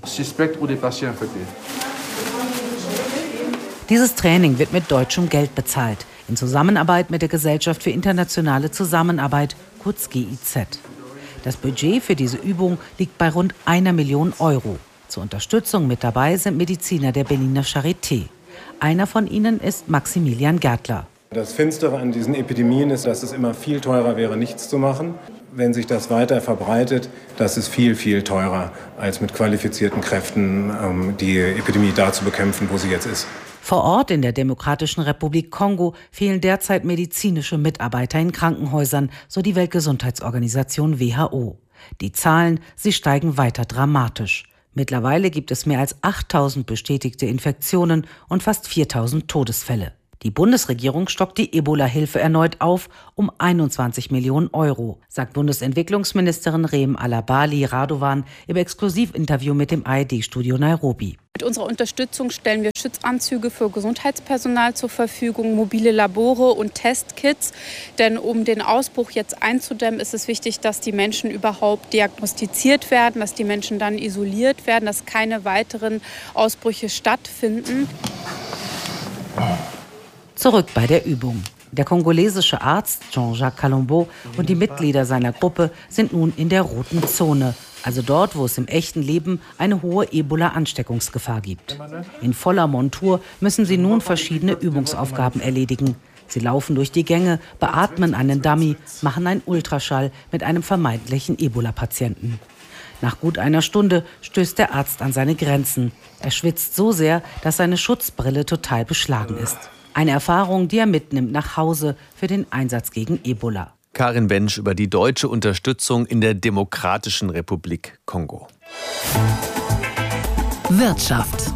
Dieses Training wird mit deutschem Geld bezahlt, in Zusammenarbeit mit der Gesellschaft für internationale Zusammenarbeit, kurz G I Z. Das Budget für diese Übung liegt bei rund einer Million Euro. Zur Unterstützung mit dabei sind Mediziner der Berliner Charité. Einer von ihnen ist Maximilian Gärtler. Das Finstere an diesen Epidemien ist, dass es immer viel teurer wäre, nichts zu machen. wenn sich das weiter verbreitet, das ist viel, viel teurer, als mit qualifizierten Kräften ähm, die Epidemie da zu bekämpfen, wo sie jetzt ist. Vor Ort in der Demokratischen Republik Kongo fehlen derzeit medizinische Mitarbeiter in Krankenhäusern, so die Weltgesundheitsorganisation W H O. Die Zahlen, sie steigen weiter dramatisch. Mittlerweile gibt es mehr als achttausend bestätigte Infektionen und fast viertausend Todesfälle. Die Bundesregierung stockt die Ebola-Hilfe erneut auf um einundzwanzig Millionen Euro, sagt Bundesentwicklungsministerin Reem Alabali Radovan im Exklusivinterview mit dem A R D-Studio Nairobi. Mit unserer Unterstützung stellen wir Schutzanzüge für Gesundheitspersonal zur Verfügung, mobile Labore und Testkits. Denn um den Ausbruch jetzt einzudämmen, ist es wichtig, dass die Menschen überhaupt diagnostiziert werden, dass die Menschen dann isoliert werden, dass keine weiteren Ausbrüche stattfinden. Zurück bei der Übung. Der kongolesische Arzt Jean-Jacques Kalombo und die Mitglieder seiner Gruppe sind nun in der roten Zone, also dort, wo es im echten Leben eine hohe Ebola-Ansteckungsgefahr gibt. In voller Montur müssen sie nun verschiedene Übungsaufgaben erledigen. Sie laufen durch die Gänge, beatmen einen Dummy, machen einen Ultraschall mit einem vermeintlichen Ebola-Patienten. Nach gut einer Stunde stößt der Arzt an seine Grenzen. Er schwitzt so sehr, dass seine Schutzbrille total beschlagen ist. Eine Erfahrung, die er mitnimmt nach Hause für den Einsatz gegen Ebola. Karin Bensch über die deutsche Unterstützung in der Demokratischen Republik Kongo. Wirtschaft.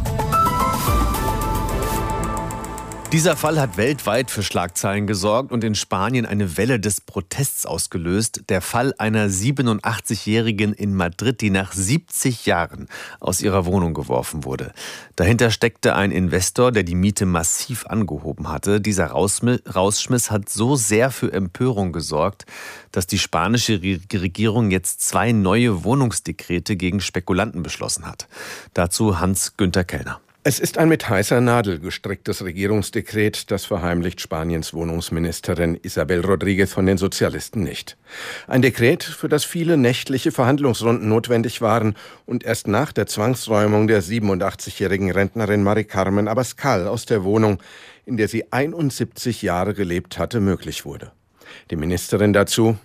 Dieser Fall hat weltweit für Schlagzeilen gesorgt und in Spanien eine Welle des Protests ausgelöst. Der Fall einer siebenundachtzigjährigen in Madrid, die nach siebzig Jahren aus ihrer Wohnung geworfen wurde. Dahinter steckte ein Investor, der die Miete massiv angehoben hatte. Dieser Rausschmiss hat so sehr für Empörung gesorgt, dass die spanische Regierung jetzt zwei neue Wohnungsdekrete gegen Spekulanten beschlossen hat. Dazu Hans-Günther Kellner. Es ist ein mit heißer Nadel gestricktes Regierungsdekret, das verheimlicht Spaniens Wohnungsministerin Isabel Rodríguez von den Sozialisten nicht. Ein Dekret, für das viele nächtliche Verhandlungsrunden notwendig waren und erst nach der Zwangsräumung der siebenundachtzigjährigen Rentnerin Mari Carmen Abascal aus der Wohnung, in der sie einundsiebzig Jahre gelebt hatte, möglich wurde. Die Ministerin dazu: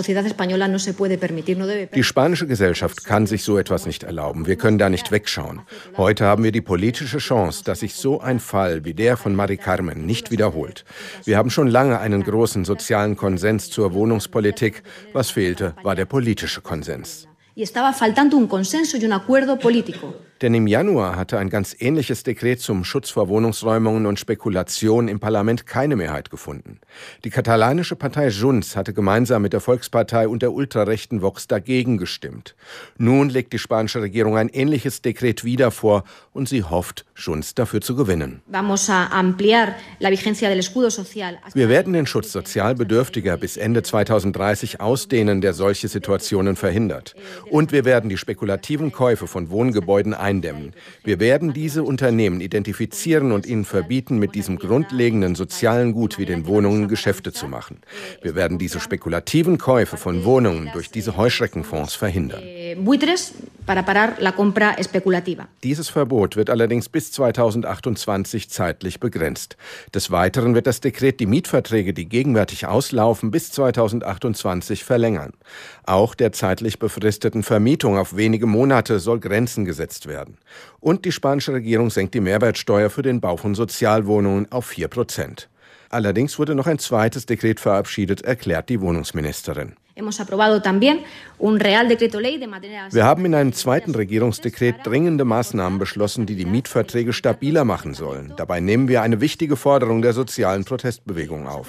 Die spanische Gesellschaft kann sich so etwas nicht erlauben. Wir können da nicht wegschauen. Heute haben wir die politische Chance, dass sich so ein Fall wie der von Mari Carmen nicht wiederholt. Wir haben schon lange einen großen sozialen Konsens zur Wohnungspolitik. Was fehlte, war der politische Konsens. Denn im Januar hatte ein ganz ähnliches Dekret zum Schutz vor Wohnungsräumungen und Spekulation im Parlament keine Mehrheit gefunden. Die katalanische Partei Junts hatte gemeinsam mit der Volkspartei und der ultrarechten Vox dagegen gestimmt. Nun legt die spanische Regierung ein ähnliches Dekret wieder vor und sie hofft, Junts dafür zu gewinnen. Wir werden den Schutz Sozialbedürftiger bis Ende zweitausenddreißig ausdehnen, der solche Situationen verhindert. Und wir werden die spekulativen Käufe von Wohngebäuden eindämmen. Wir werden diese Unternehmen identifizieren und ihnen verbieten, mit diesem grundlegenden sozialen Gut wie den Wohnungen Geschäfte zu machen. Wir werden diese spekulativen Käufe von Wohnungen durch diese Heuschreckenfonds verhindern. Dieses Verbot wird allerdings bis zweitausendachtundzwanzig zeitlich begrenzt. Des Weiteren wird das Dekret die Mietverträge, die gegenwärtig auslaufen, bis zweitausendachtundzwanzig verlängern. Auch der zeitlich befristeten Vermietung auf wenige Monate soll Grenzen gesetzt werden. Und die spanische Regierung senkt die Mehrwertsteuer für den Bau von Sozialwohnungen auf vier Prozent. Allerdings wurde noch ein zweites Dekret verabschiedet, erklärt die Wohnungsministerin. Wir haben in einem zweiten Regierungsdekret dringende Maßnahmen beschlossen, die die Mietverträge stabiler machen sollen. Dabei nehmen wir eine wichtige Forderung der sozialen Protestbewegung auf.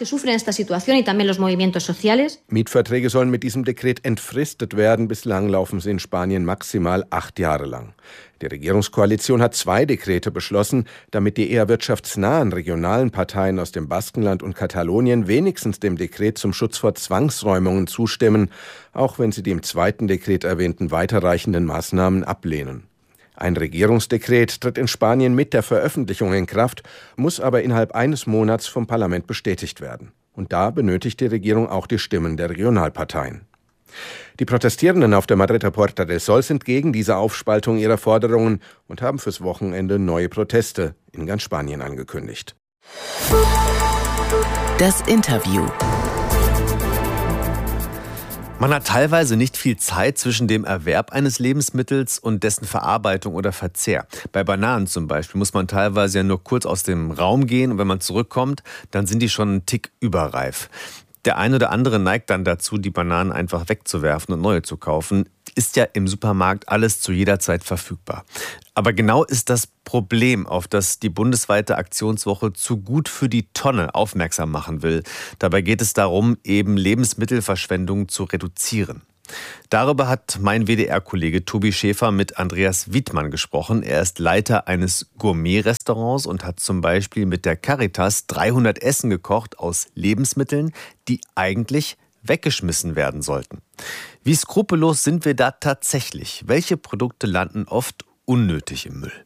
Mietverträge sollen mit diesem Dekret entfristet werden. Bislang laufen sie in Spanien maximal acht Jahre lang. Die Regierungskoalition hat zwei Dekrete beschlossen, damit die eher wirtschaftsnahen regionalen Parteien aus dem Baskenland und Katalonien wenigstens dem Dekret zum Schutz vor Zwangsräumungen zustimmen, auch wenn sie die im zweiten Dekret erwähnten weiterreichenden Maßnahmen ablehnen. Ein Regierungsdekret tritt in Spanien mit der Veröffentlichung in Kraft, muss aber innerhalb eines Monats vom Parlament bestätigt werden. Und da benötigt die Regierung auch die Stimmen der Regionalparteien. Die Protestierenden auf der Madrider Puerta del Sol sind gegen diese Aufspaltung ihrer Forderungen und haben fürs Wochenende neue Proteste in ganz Spanien angekündigt. Das Interview. Man hat teilweise nicht viel Zeit zwischen dem Erwerb eines Lebensmittels und dessen Verarbeitung oder Verzehr. Bei Bananen zum Beispiel muss man teilweise ja nur kurz aus dem Raum gehen und wenn man zurückkommt, dann sind die schon einen Tick überreif. Der eine oder andere neigt dann dazu, die Bananen einfach wegzuwerfen und neue zu kaufen. Ist ja im Supermarkt alles zu jeder Zeit verfügbar. Aber genau ist das Problem, auf das die bundesweite Aktionswoche zu gut für die Tonne aufmerksam machen will. Dabei geht es darum, eben Lebensmittelverschwendung zu reduzieren. Darüber hat mein W D R-Kollege Tobi Schäfer mit Andreas Wiedmann gesprochen. Er ist Leiter eines Gourmet-Restaurants und hat zum Beispiel mit der Caritas dreihundert Essen gekocht aus Lebensmitteln, die eigentlich weggeschmissen werden sollten. Wie skrupellos sind wir da tatsächlich? Welche Produkte landen oft unnötig im Müll?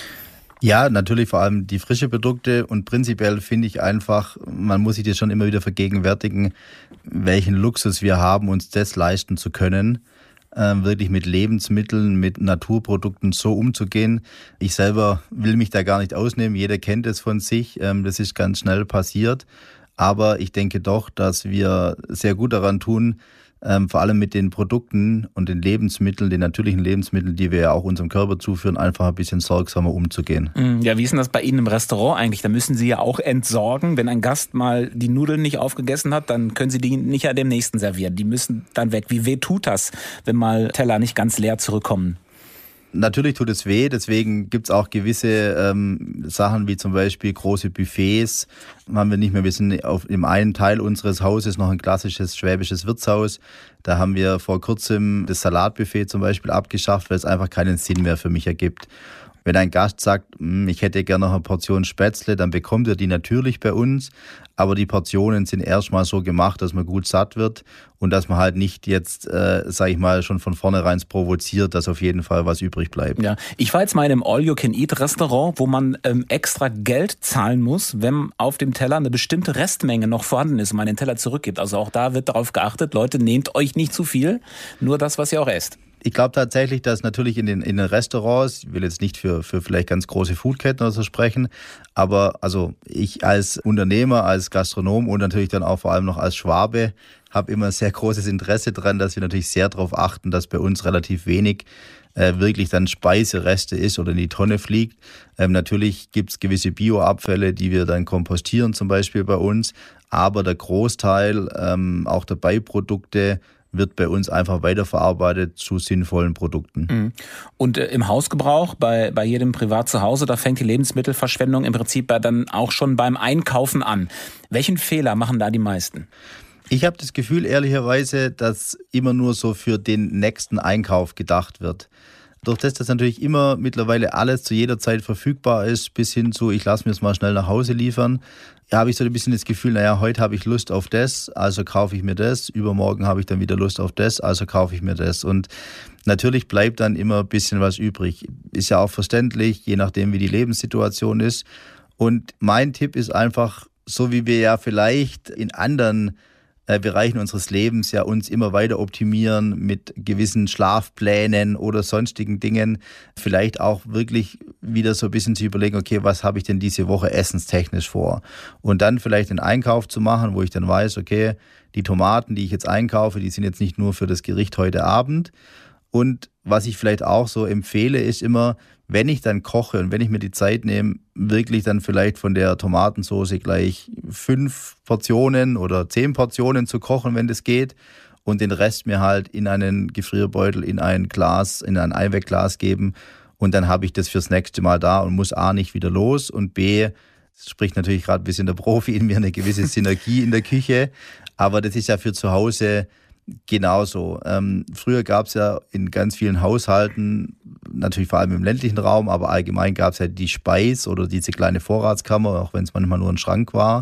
Ja, natürlich vor allem die frischen Produkte und prinzipiell finde ich einfach, man muss sich das schon immer wieder vergegenwärtigen, welchen Luxus wir haben, uns das leisten zu können, äh, wirklich mit Lebensmitteln, mit Naturprodukten so umzugehen. Ich selber will mich da gar nicht ausnehmen, jeder kennt es von sich, ähm, das ist ganz schnell passiert, aber ich denke doch, dass wir sehr gut daran tun, Ähm, vor allem mit den Produkten und den Lebensmitteln, den natürlichen Lebensmitteln, die wir ja auch unserem Körper zuführen, einfach ein bisschen sorgsamer umzugehen. Ja, wie ist denn das bei Ihnen im Restaurant eigentlich? Da müssen Sie ja auch entsorgen. Wenn ein Gast mal die Nudeln nicht aufgegessen hat, dann können Sie die nicht ja dem Nächsten servieren. Die müssen dann weg. Wie weh tut das, wenn mal Teller nicht ganz leer zurückkommen? Natürlich tut es weh, deswegen gibt's auch gewisse ähm, Sachen wie zum Beispiel große Buffets. Haben wir nicht mehr. Wir sind auf, im einen Teil unseres Hauses noch ein klassisches schwäbisches Wirtshaus. Da haben wir vor kurzem das Salatbuffet zum Beispiel abgeschafft, weil es einfach keinen Sinn mehr für mich ergibt. Wenn ein Gast sagt, ich hätte gerne noch eine Portion Spätzle, dann bekommt er die natürlich bei uns. Aber die Portionen sind erstmal so gemacht, dass man gut satt wird und dass man halt nicht jetzt, äh, sage ich mal, schon von vornherein provoziert, dass auf jeden Fall was übrig bleibt. Ja, ich war jetzt mal in einem All-You-Can-Eat-Restaurant, wo man ähm, extra Geld zahlen muss, wenn auf dem Teller eine bestimmte Restmenge noch vorhanden ist und man den Teller zurückgibt. Also auch da wird darauf geachtet, Leute, nehmt euch nicht zu viel, nur das, was ihr auch esst. Ich glaube tatsächlich, dass natürlich in den, in den Restaurants, ich will jetzt nicht für, für vielleicht ganz große Foodketten oder so sprechen, aber also ich als Unternehmer, als Gastronom und natürlich dann auch vor allem noch als Schwabe habe immer sehr großes Interesse daran, dass wir natürlich sehr darauf achten, dass bei uns relativ wenig äh, wirklich dann Speisereste ist oder in die Tonne fliegt. Ähm, natürlich gibt es gewisse Bioabfälle, die wir dann kompostieren zum Beispiel bei uns, aber der Großteil, ähm, auch der Beiprodukte, wird bei uns einfach weiterverarbeitet zu sinnvollen Produkten. Und äh, im Hausgebrauch, bei, bei jedem Privat zu Hause, da fängt die Lebensmittelverschwendung im Prinzip bei, dann auch schon beim Einkaufen an. Welchen Fehler machen da die meisten? Ich habe das Gefühl, ehrlicherweise, dass immer nur so für den nächsten Einkauf gedacht wird. Durch das, dass natürlich immer mittlerweile alles zu jeder Zeit verfügbar ist, bis hin zu, ich lasse mir es mal schnell nach Hause liefern, ja, habe ich so ein bisschen das Gefühl, naja, heute habe ich Lust auf das, also kaufe ich mir das, übermorgen habe ich dann wieder Lust auf das, also kaufe ich mir das. Und natürlich bleibt dann immer ein bisschen was übrig. Ist ja auch verständlich, je nachdem, wie die Lebenssituation ist. Und mein Tipp ist einfach, so wie wir ja vielleicht in anderen Bereichen unseres Lebens ja uns immer weiter optimieren mit gewissen Schlafplänen oder sonstigen Dingen, vielleicht auch wirklich wieder so ein bisschen zu überlegen, okay, was habe ich denn diese Woche essenstechnisch vor? Und dann vielleicht einen Einkauf zu machen, wo ich dann weiß, okay, die Tomaten, die ich jetzt einkaufe, die sind jetzt nicht nur für das Gericht heute Abend. Und was ich vielleicht auch so empfehle, ist immer, wenn ich dann koche und wenn ich mir die Zeit nehme, wirklich dann vielleicht von der Tomatensauce gleich fünf Portionen oder zehn Portionen zu kochen, wenn das geht, und den Rest mir halt in einen Gefrierbeutel, in ein Glas, in ein Einwegglas geben, und dann habe ich das fürs nächste Mal da und muss A nicht wieder los und B, das spricht natürlich gerade ein bisschen der Profi in mir, eine gewisse Synergie in der Küche, aber das ist ja für zu Hause genauso. Ähm, früher gab es ja in ganz vielen Haushalten, natürlich vor allem im ländlichen Raum, aber allgemein gab es ja die Speis oder diese kleine Vorratskammer, auch wenn es manchmal nur ein Schrank war.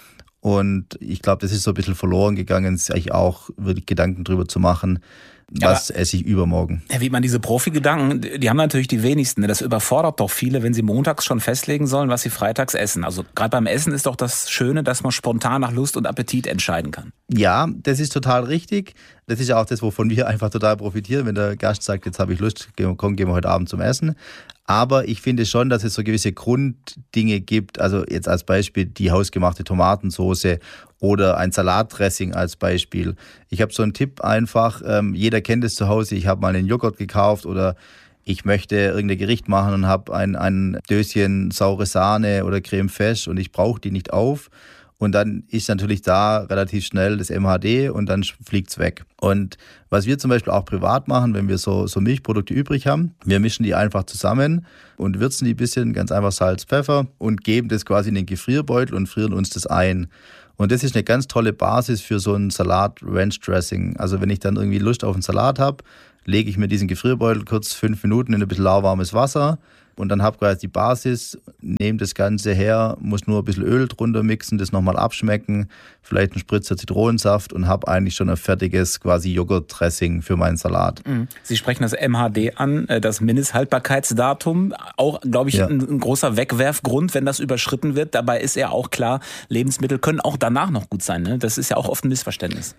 Und ich glaube, das ist so ein bisschen verloren gegangen, sich auch wirklich Gedanken drüber zu machen, was esse ich übermorgen. Herr Wiedmann, diese Profi-Gedanken, die haben natürlich die wenigsten. Das überfordert doch viele, wenn sie montags schon festlegen sollen, was sie freitags essen. Also gerade beim Essen ist doch das Schöne, dass man spontan nach Lust und Appetit entscheiden kann. Ja, das ist total richtig. Das ist ja auch das, wovon wir einfach total profitieren, wenn der Gast sagt, jetzt habe ich Lust, komm, gehen wir heute Abend zum Essen. Aber ich finde schon, dass es so gewisse Grunddinge gibt, also jetzt als Beispiel die hausgemachte Tomatensauce oder ein Salatdressing als Beispiel. Ich habe so einen Tipp einfach, ähm, jeder kennt es zu Hause, ich habe mal einen Joghurt gekauft oder ich möchte irgendein Gericht machen und habe ein, ein Döschen saure Sahne oder Creme fraiche und ich brauche die nicht auf. Und dann ist natürlich da relativ schnell das M H D und dann fliegt's weg. Und was wir zum Beispiel auch privat machen, wenn wir so, so Milchprodukte übrig haben, wir mischen die einfach zusammen und würzen die ein bisschen, ganz einfach Salz, Pfeffer und geben das quasi in den Gefrierbeutel und frieren uns das ein. Und das ist eine ganz tolle Basis für so ein Salat-Ranch-Dressing. Also wenn ich dann irgendwie Lust auf einen Salat habe, lege ich mir diesen Gefrierbeutel kurz fünf Minuten in ein bisschen lauwarmes Wasser und dann habe quasi die Basis, nehme das Ganze her, muss nur ein bisschen Öl drunter mixen, das nochmal abschmecken, vielleicht einen Spritzer Zitronensaft und habe eigentlich schon ein fertiges quasi Joghurt-Dressing für meinen Salat. Sie sprechen das M H D an, das Mindesthaltbarkeitsdatum, auch, glaube ich, ja. ein, ein großer Wegwerfgrund, wenn das überschritten wird. Dabei ist ja auch klar, Lebensmittel können auch danach noch gut sein. Ne? Das ist ja auch oft ein Missverständnis.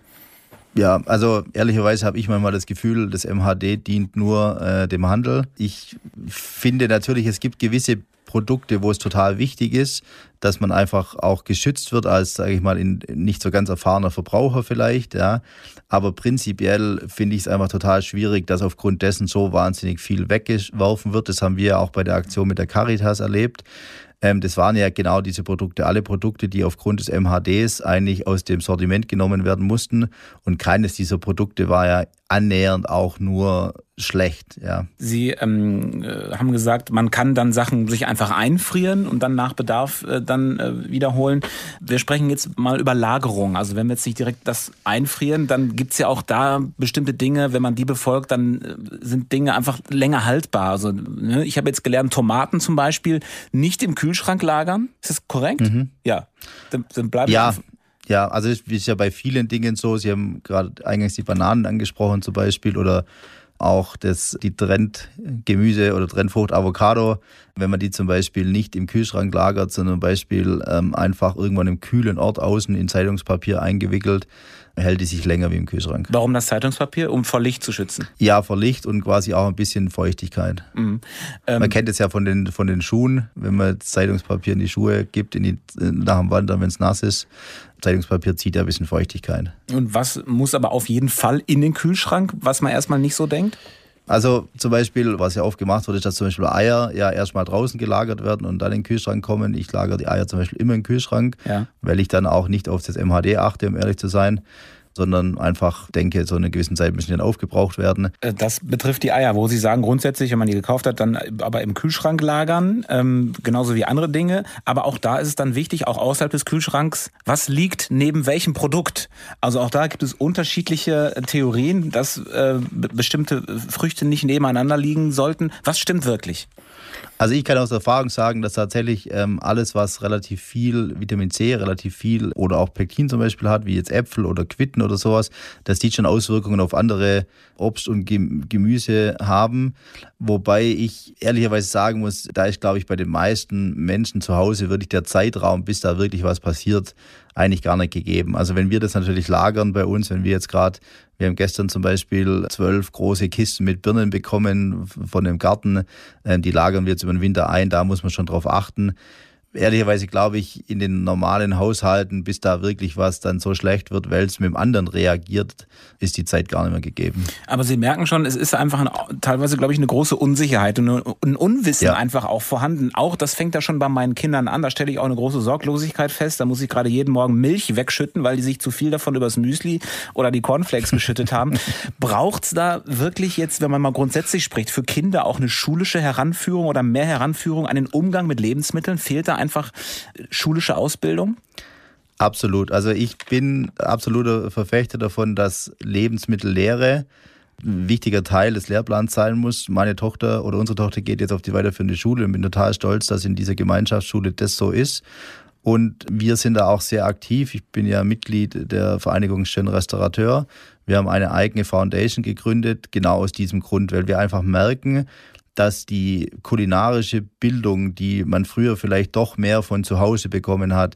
Ja, also ehrlicherweise habe ich manchmal das Gefühl, das M H D dient nur äh, dem Handel. Ich finde natürlich, es gibt gewisse Produkte, wo es total wichtig ist, dass man einfach auch geschützt wird als, sage ich mal, in, nicht so ganz erfahrener Verbraucher vielleicht. Ja. Aber prinzipiell finde ich es einfach total schwierig, dass aufgrund dessen so wahnsinnig viel weggeworfen wird. Das haben wir ja auch bei der Aktion mit der Caritas erlebt. Ähm, das waren ja genau diese Produkte, alle Produkte, die aufgrund des M H Ds eigentlich aus dem Sortiment genommen werden mussten. Und keines dieser Produkte war ja annähernd auch nur schlecht. Ja. Sie ähm, haben gesagt, man kann dann Sachen sich einfach einfrieren und dann nach Bedarf äh, dann äh, wiederholen. Wir sprechen jetzt mal über Lagerung. Also wenn wir jetzt nicht direkt das einfrieren, dann gibt's ja auch da bestimmte Dinge, wenn man die befolgt, dann äh, sind Dinge einfach länger haltbar. Also ne, ich habe jetzt gelernt, Tomaten zum Beispiel nicht im Kühlschrank lagern. Ist das korrekt? Mhm. Ja. Dann, dann bleiben ja. Ja, also es ist ja bei vielen Dingen so. Sie haben gerade eingangs die Bananen angesprochen zum Beispiel oder auch das, die Trendgemüse oder Trendfrucht Avocado. Wenn man die zum Beispiel nicht im Kühlschrank lagert, sondern zum Beispiel ähm, einfach irgendwann im kühlen Ort außen in Zeitungspapier eingewickelt, hält die sich länger wie im Kühlschrank. Warum das Zeitungspapier? Um vor Licht zu schützen? Ja, vor Licht und quasi auch ein bisschen Feuchtigkeit. Mhm. Ähm, man kennt es ja von den, von den Schuhen, wenn man Zeitungspapier in die Schuhe gibt, in die, nach dem Wandern, wenn es nass ist. Zeitungspapier zieht ja ein bisschen Feuchtigkeit. Und was muss aber auf jeden Fall in den Kühlschrank, was man erstmal nicht so denkt? Also zum Beispiel, was ja oft gemacht wird, ist, dass zum Beispiel Eier ja erstmal draußen gelagert werden und dann in den Kühlschrank kommen. Ich lagere die Eier zum Beispiel immer im Kühlschrank, ja. weil ich dann auch nicht auf das M H D achte, um ehrlich zu sein, sondern einfach denke, so eine gewisse Zeit müssen dann aufgebraucht werden. Das betrifft die Eier, wo Sie sagen, grundsätzlich, wenn man die gekauft hat, dann aber im Kühlschrank lagern, ähm, genauso wie andere Dinge. Aber auch da ist es dann wichtig, auch außerhalb des Kühlschranks, was liegt neben welchem Produkt? Also auch da gibt es unterschiedliche Theorien, dass äh, bestimmte Früchte nicht nebeneinander liegen sollten. Was stimmt wirklich? Also ich kann aus Erfahrung sagen, dass tatsächlich ähm, alles, was relativ viel Vitamin C, relativ viel oder auch Pektin zum Beispiel hat, wie jetzt Äpfel oder Quitten oder sowas, dass die schon Auswirkungen auf andere Obst und Gemüse haben. Wobei ich ehrlicherweise sagen muss, da ist, glaube ich, bei den meisten Menschen zu Hause wirklich der Zeitraum, bis da wirklich was passiert, eigentlich gar nicht gegeben. Also wenn wir das natürlich lagern bei uns, wenn wir jetzt gerade, wir haben gestern zum Beispiel zwölf große Kisten mit Birnen bekommen von dem Garten, die lagern wir jetzt über den Winter ein, da muss man schon drauf achten. Ehrlicherweise glaube ich, in den normalen Haushalten, bis da wirklich was dann so schlecht wird, weil es mit dem anderen reagiert, ist die Zeit gar nicht mehr gegeben. Aber Sie merken schon, es ist einfach eine, teilweise, glaube ich, eine große Unsicherheit und ein Unwissen ja. einfach auch vorhanden. Auch das fängt ja schon bei meinen Kindern an, da stelle ich auch eine große Sorglosigkeit fest. Da muss ich gerade jeden Morgen Milch wegschütten, weil die sich zu viel davon übers Müsli oder die Cornflakes geschüttet haben. Braucht es da wirklich jetzt, wenn man mal grundsätzlich spricht, für Kinder auch eine schulische Heranführung oder mehr Heranführung an den Umgang mit Lebensmitteln? Fehlt da einfach schulische Ausbildung? Absolut. Also ich bin absoluter Verfechter davon, dass Lebensmittellehre ein wichtiger Teil des Lehrplans sein muss. Meine Tochter oder unsere Tochter geht jetzt auf die weiterführende Schule und bin total stolz, dass in dieser Gemeinschaftsschule das so ist. Und wir sind da auch sehr aktiv. Ich bin ja Mitglied der Vereinigung Schön Restaurateur. Wir haben eine eigene Foundation gegründet, genau aus diesem Grund, weil wir einfach merken, dass die kulinarische Bildung, die man früher vielleicht doch mehr von zu Hause bekommen hat,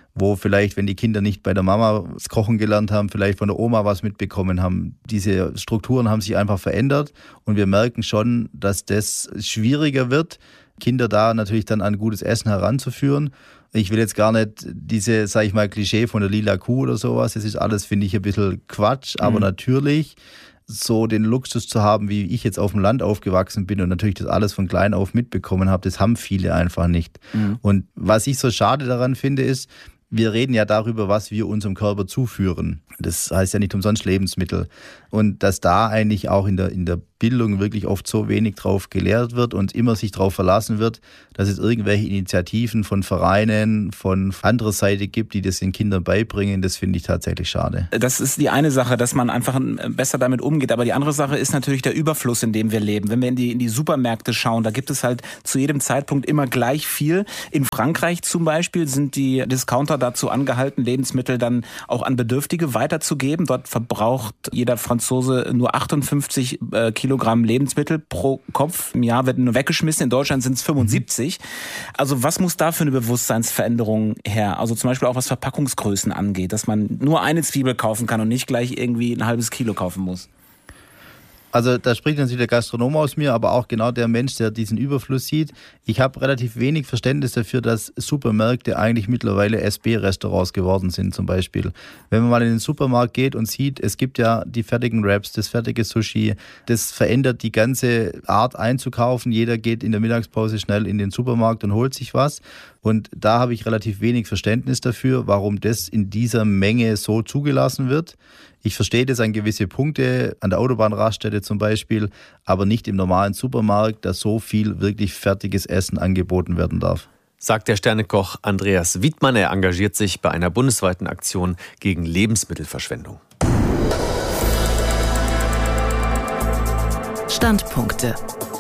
wo vielleicht, wenn die Kinder nicht bei der Mama das Kochen gelernt haben, vielleicht von der Oma was mitbekommen haben. Diese Strukturen haben sich einfach verändert und wir merken schon, dass das schwieriger wird, Kinder da natürlich dann an gutes Essen heranzuführen. Ich will jetzt gar nicht diese, sag ich mal, Klischee von der lila Kuh oder sowas, das ist alles, finde ich, ein bisschen Quatsch, aber mhm. natürlich so den Luxus zu haben, wie ich jetzt auf dem Land aufgewachsen bin und natürlich das alles von klein auf mitbekommen habe, das haben viele einfach nicht. Mhm. Und was ich so schade daran finde, ist, wir reden ja darüber, was wir unserem Körper zuführen. Das heißt ja nicht umsonst Lebensmittel. Und dass da eigentlich auch in der, in der Bildung wirklich oft so wenig drauf gelehrt wird und immer sich darauf verlassen wird, dass es irgendwelche Initiativen von Vereinen, von anderer Seite gibt, die das den Kindern beibringen, das finde ich tatsächlich schade. Das ist die eine Sache, dass man einfach besser damit umgeht. Aber die andere Sache ist natürlich der Überfluss, in dem wir leben. Wenn wir in die, in die Supermärkte schauen, da gibt es halt zu jedem Zeitpunkt immer gleich viel. In Frankreich zum Beispiel sind die Discounter dazu angehalten, Lebensmittel dann auch an Bedürftige weiterzugeben. Dort verbraucht jeder Franzose nur achtundfünfzig äh, Kilogramm Lebensmittel pro Kopf. Im Jahr wird nur weggeschmissen. In Deutschland sind es fünfundsiebzig. Also was muss da für eine Bewusstseinsveränderung her? Also zum Beispiel auch was Verpackungsgrößen angeht, dass man nur eine Zwiebel kaufen kann und nicht gleich irgendwie ein halbes Kilo kaufen muss. Also da spricht natürlich der Gastronom aus mir, aber auch genau der Mensch, der diesen Überfluss sieht. Ich habe relativ wenig Verständnis dafür, dass Supermärkte eigentlich mittlerweile S B-Restaurants geworden sind zum Beispiel. Wenn man mal in den Supermarkt geht und sieht, es gibt ja die fertigen Wraps, das fertige Sushi, das verändert die ganze Art einzukaufen. Jeder geht in der Mittagspause schnell in den Supermarkt und holt sich was. Und da habe ich relativ wenig Verständnis dafür, warum das in dieser Menge so zugelassen wird. Ich verstehe das an gewisse Punkte, an der Autobahnraststätte zum Beispiel, aber nicht im normalen Supermarkt, dass so viel wirklich fertiges Essen angeboten werden darf. Sagt der Sternekoch Andreas Wiedmann. Er engagiert sich bei einer bundesweiten Aktion gegen Lebensmittelverschwendung. Standpunkte.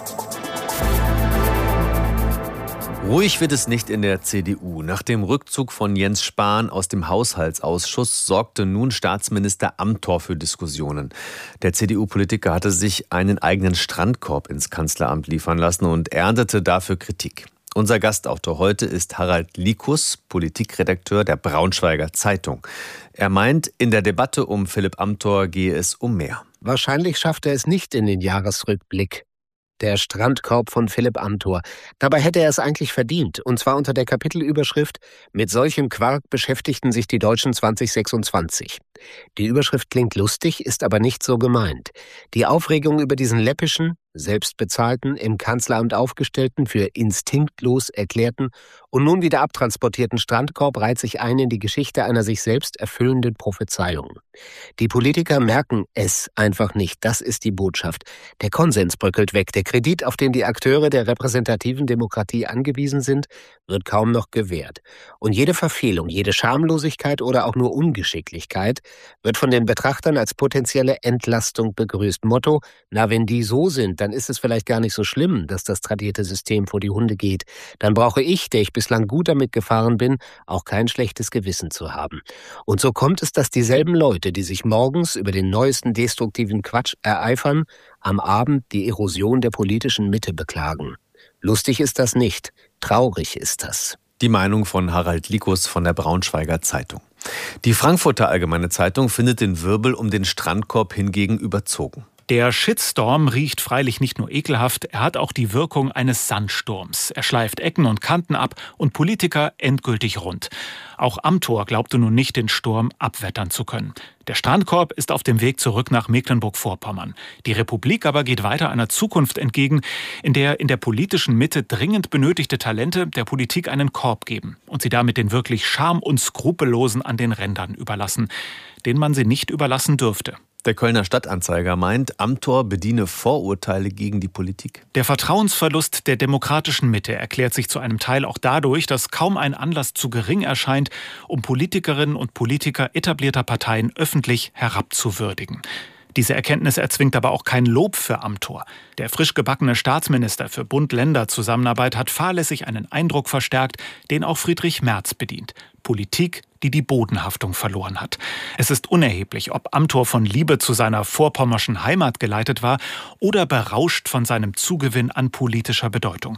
Ruhig wird es nicht in der C D U. Nach dem Rückzug von Jens Spahn aus dem Haushaltsausschuss sorgte nun Staatsminister Amthor für Diskussionen. Der C D U-Politiker hatte sich einen eigenen Strandkorb ins Kanzleramt liefern lassen und erntete dafür Kritik. Unser Gastautor heute ist Harald Likus, Politikredakteur der Braunschweiger Zeitung. Er meint, in der Debatte um Philipp Amthor gehe es um mehr. Wahrscheinlich schafft er es nicht in den Jahresrückblick. Der Strandkorb von Philipp Amthor. Dabei hätte er es eigentlich verdient, und zwar unter der Kapitelüberschrift »Mit solchem Quark beschäftigten sich die Deutschen zwanzig sechsundzwanzig«. Die Überschrift klingt lustig, ist aber nicht so gemeint. Die Aufregung über diesen läppischen, selbstbezahlten, im Kanzleramt aufgestellten, für instinktlos erklärten und nun wieder abtransportierten Strandkorb reiht sich ein in die Geschichte einer sich selbst erfüllenden Prophezeiung. Die Politiker merken es einfach nicht, das ist die Botschaft. Der Konsens bröckelt weg, der Kredit, auf den die Akteure der repräsentativen Demokratie angewiesen sind, wird kaum noch gewährt. Und jede Verfehlung, jede Schamlosigkeit oder auch nur Ungeschicklichkeit wird von den Betrachtern als potenzielle Entlastung begrüßt. Motto, na wenn die so sind, dann ist es vielleicht gar nicht so schlimm, dass das tradierte System vor die Hunde geht. Dann brauche ich, der ich bislang gut damit gefahren bin, auch kein schlechtes Gewissen zu haben. Und so kommt es, dass dieselben Leute, die sich morgens über den neuesten destruktiven Quatsch ereifern, am Abend die Erosion der politischen Mitte beklagen. Lustig ist das nicht, traurig ist das. Die Meinung von Harald Likus von der Braunschweiger Zeitung. Die Frankfurter Allgemeine Zeitung findet den Wirbel um den Strandkorb hingegen überzogen. Der Shitstorm riecht freilich nicht nur ekelhaft, er hat auch die Wirkung eines Sandsturms. Er schleift Ecken und Kanten ab und Politiker endgültig rund. Auch Amthor glaubte nun nicht, den Sturm abwettern zu können. Der Strandkorb ist auf dem Weg zurück nach Mecklenburg-Vorpommern. Die Republik aber geht weiter einer Zukunft entgegen, in der in der politischen Mitte dringend benötigte Talente der Politik einen Korb geben und sie damit den wirklich scham- und skrupellosen an den Rändern überlassen, denen man sie nicht überlassen dürfte. Der Kölner Stadtanzeiger meint, Amthor bediene Vorurteile gegen die Politik. Der Vertrauensverlust der demokratischen Mitte erklärt sich zu einem Teil auch dadurch, dass kaum ein Anlass zu gering erscheint, um Politikerinnen und Politiker etablierter Parteien öffentlich herabzuwürdigen. Diese Erkenntnis erzwingt aber auch kein Lob für Amthor. Der frisch gebackene Staatsminister für Bund-Länder-Zusammenarbeit hat fahrlässig einen Eindruck verstärkt, den auch Friedrich Merz bedient. Politik, die die Bodenhaftung verloren hat. Es ist unerheblich, ob Amthor von Liebe zu seiner vorpommerschen Heimat geleitet war oder berauscht von seinem Zugewinn an politischer Bedeutung.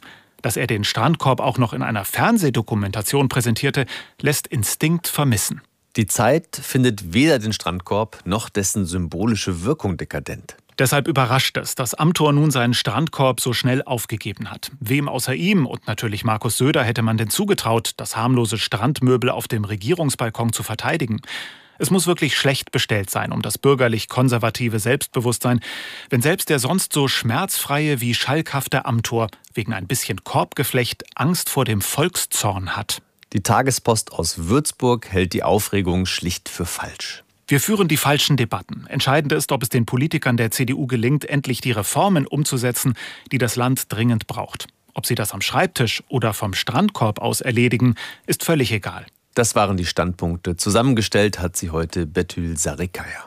Dass er den Strandkorb auch noch in einer Fernsehdokumentation präsentierte, lässt Instinkt vermissen. Die Zeit findet weder den Strandkorb noch dessen symbolische Wirkung dekadent. Deshalb überrascht es, dass Amthor nun seinen Strandkorb so schnell aufgegeben hat. Wem außer ihm und natürlich Markus Söder hätte man denn zugetraut, das harmlose Strandmöbel auf dem Regierungsbalkon zu verteidigen? Es muss wirklich schlecht bestellt sein um das bürgerlich-konservative Selbstbewusstsein, wenn selbst der sonst so schmerzfreie wie schalkhafte Amthor wegen ein bisschen Korbgeflecht Angst vor dem Volkszorn hat. Die Tagespost aus Würzburg hält die Aufregung schlicht für falsch. Wir führen die falschen Debatten. Entscheidend ist, ob es den Politikern der C D U gelingt, endlich die Reformen umzusetzen, die das Land dringend braucht. Ob sie das am Schreibtisch oder vom Strandkorb aus erledigen, ist völlig egal. Das waren die Standpunkte. Zusammengestellt hat sie heute Betül Sarikaya.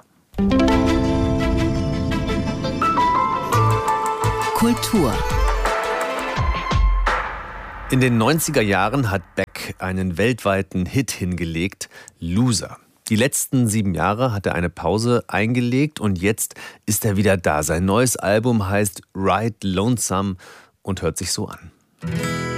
Kultur. In den neunziger Jahren hat Beck einen weltweiten Hit hingelegt, Loser. Die letzten sieben Jahre hat er eine Pause eingelegt und jetzt ist er wieder da. Sein neues Album heißt Ride Lonesome und hört sich so an.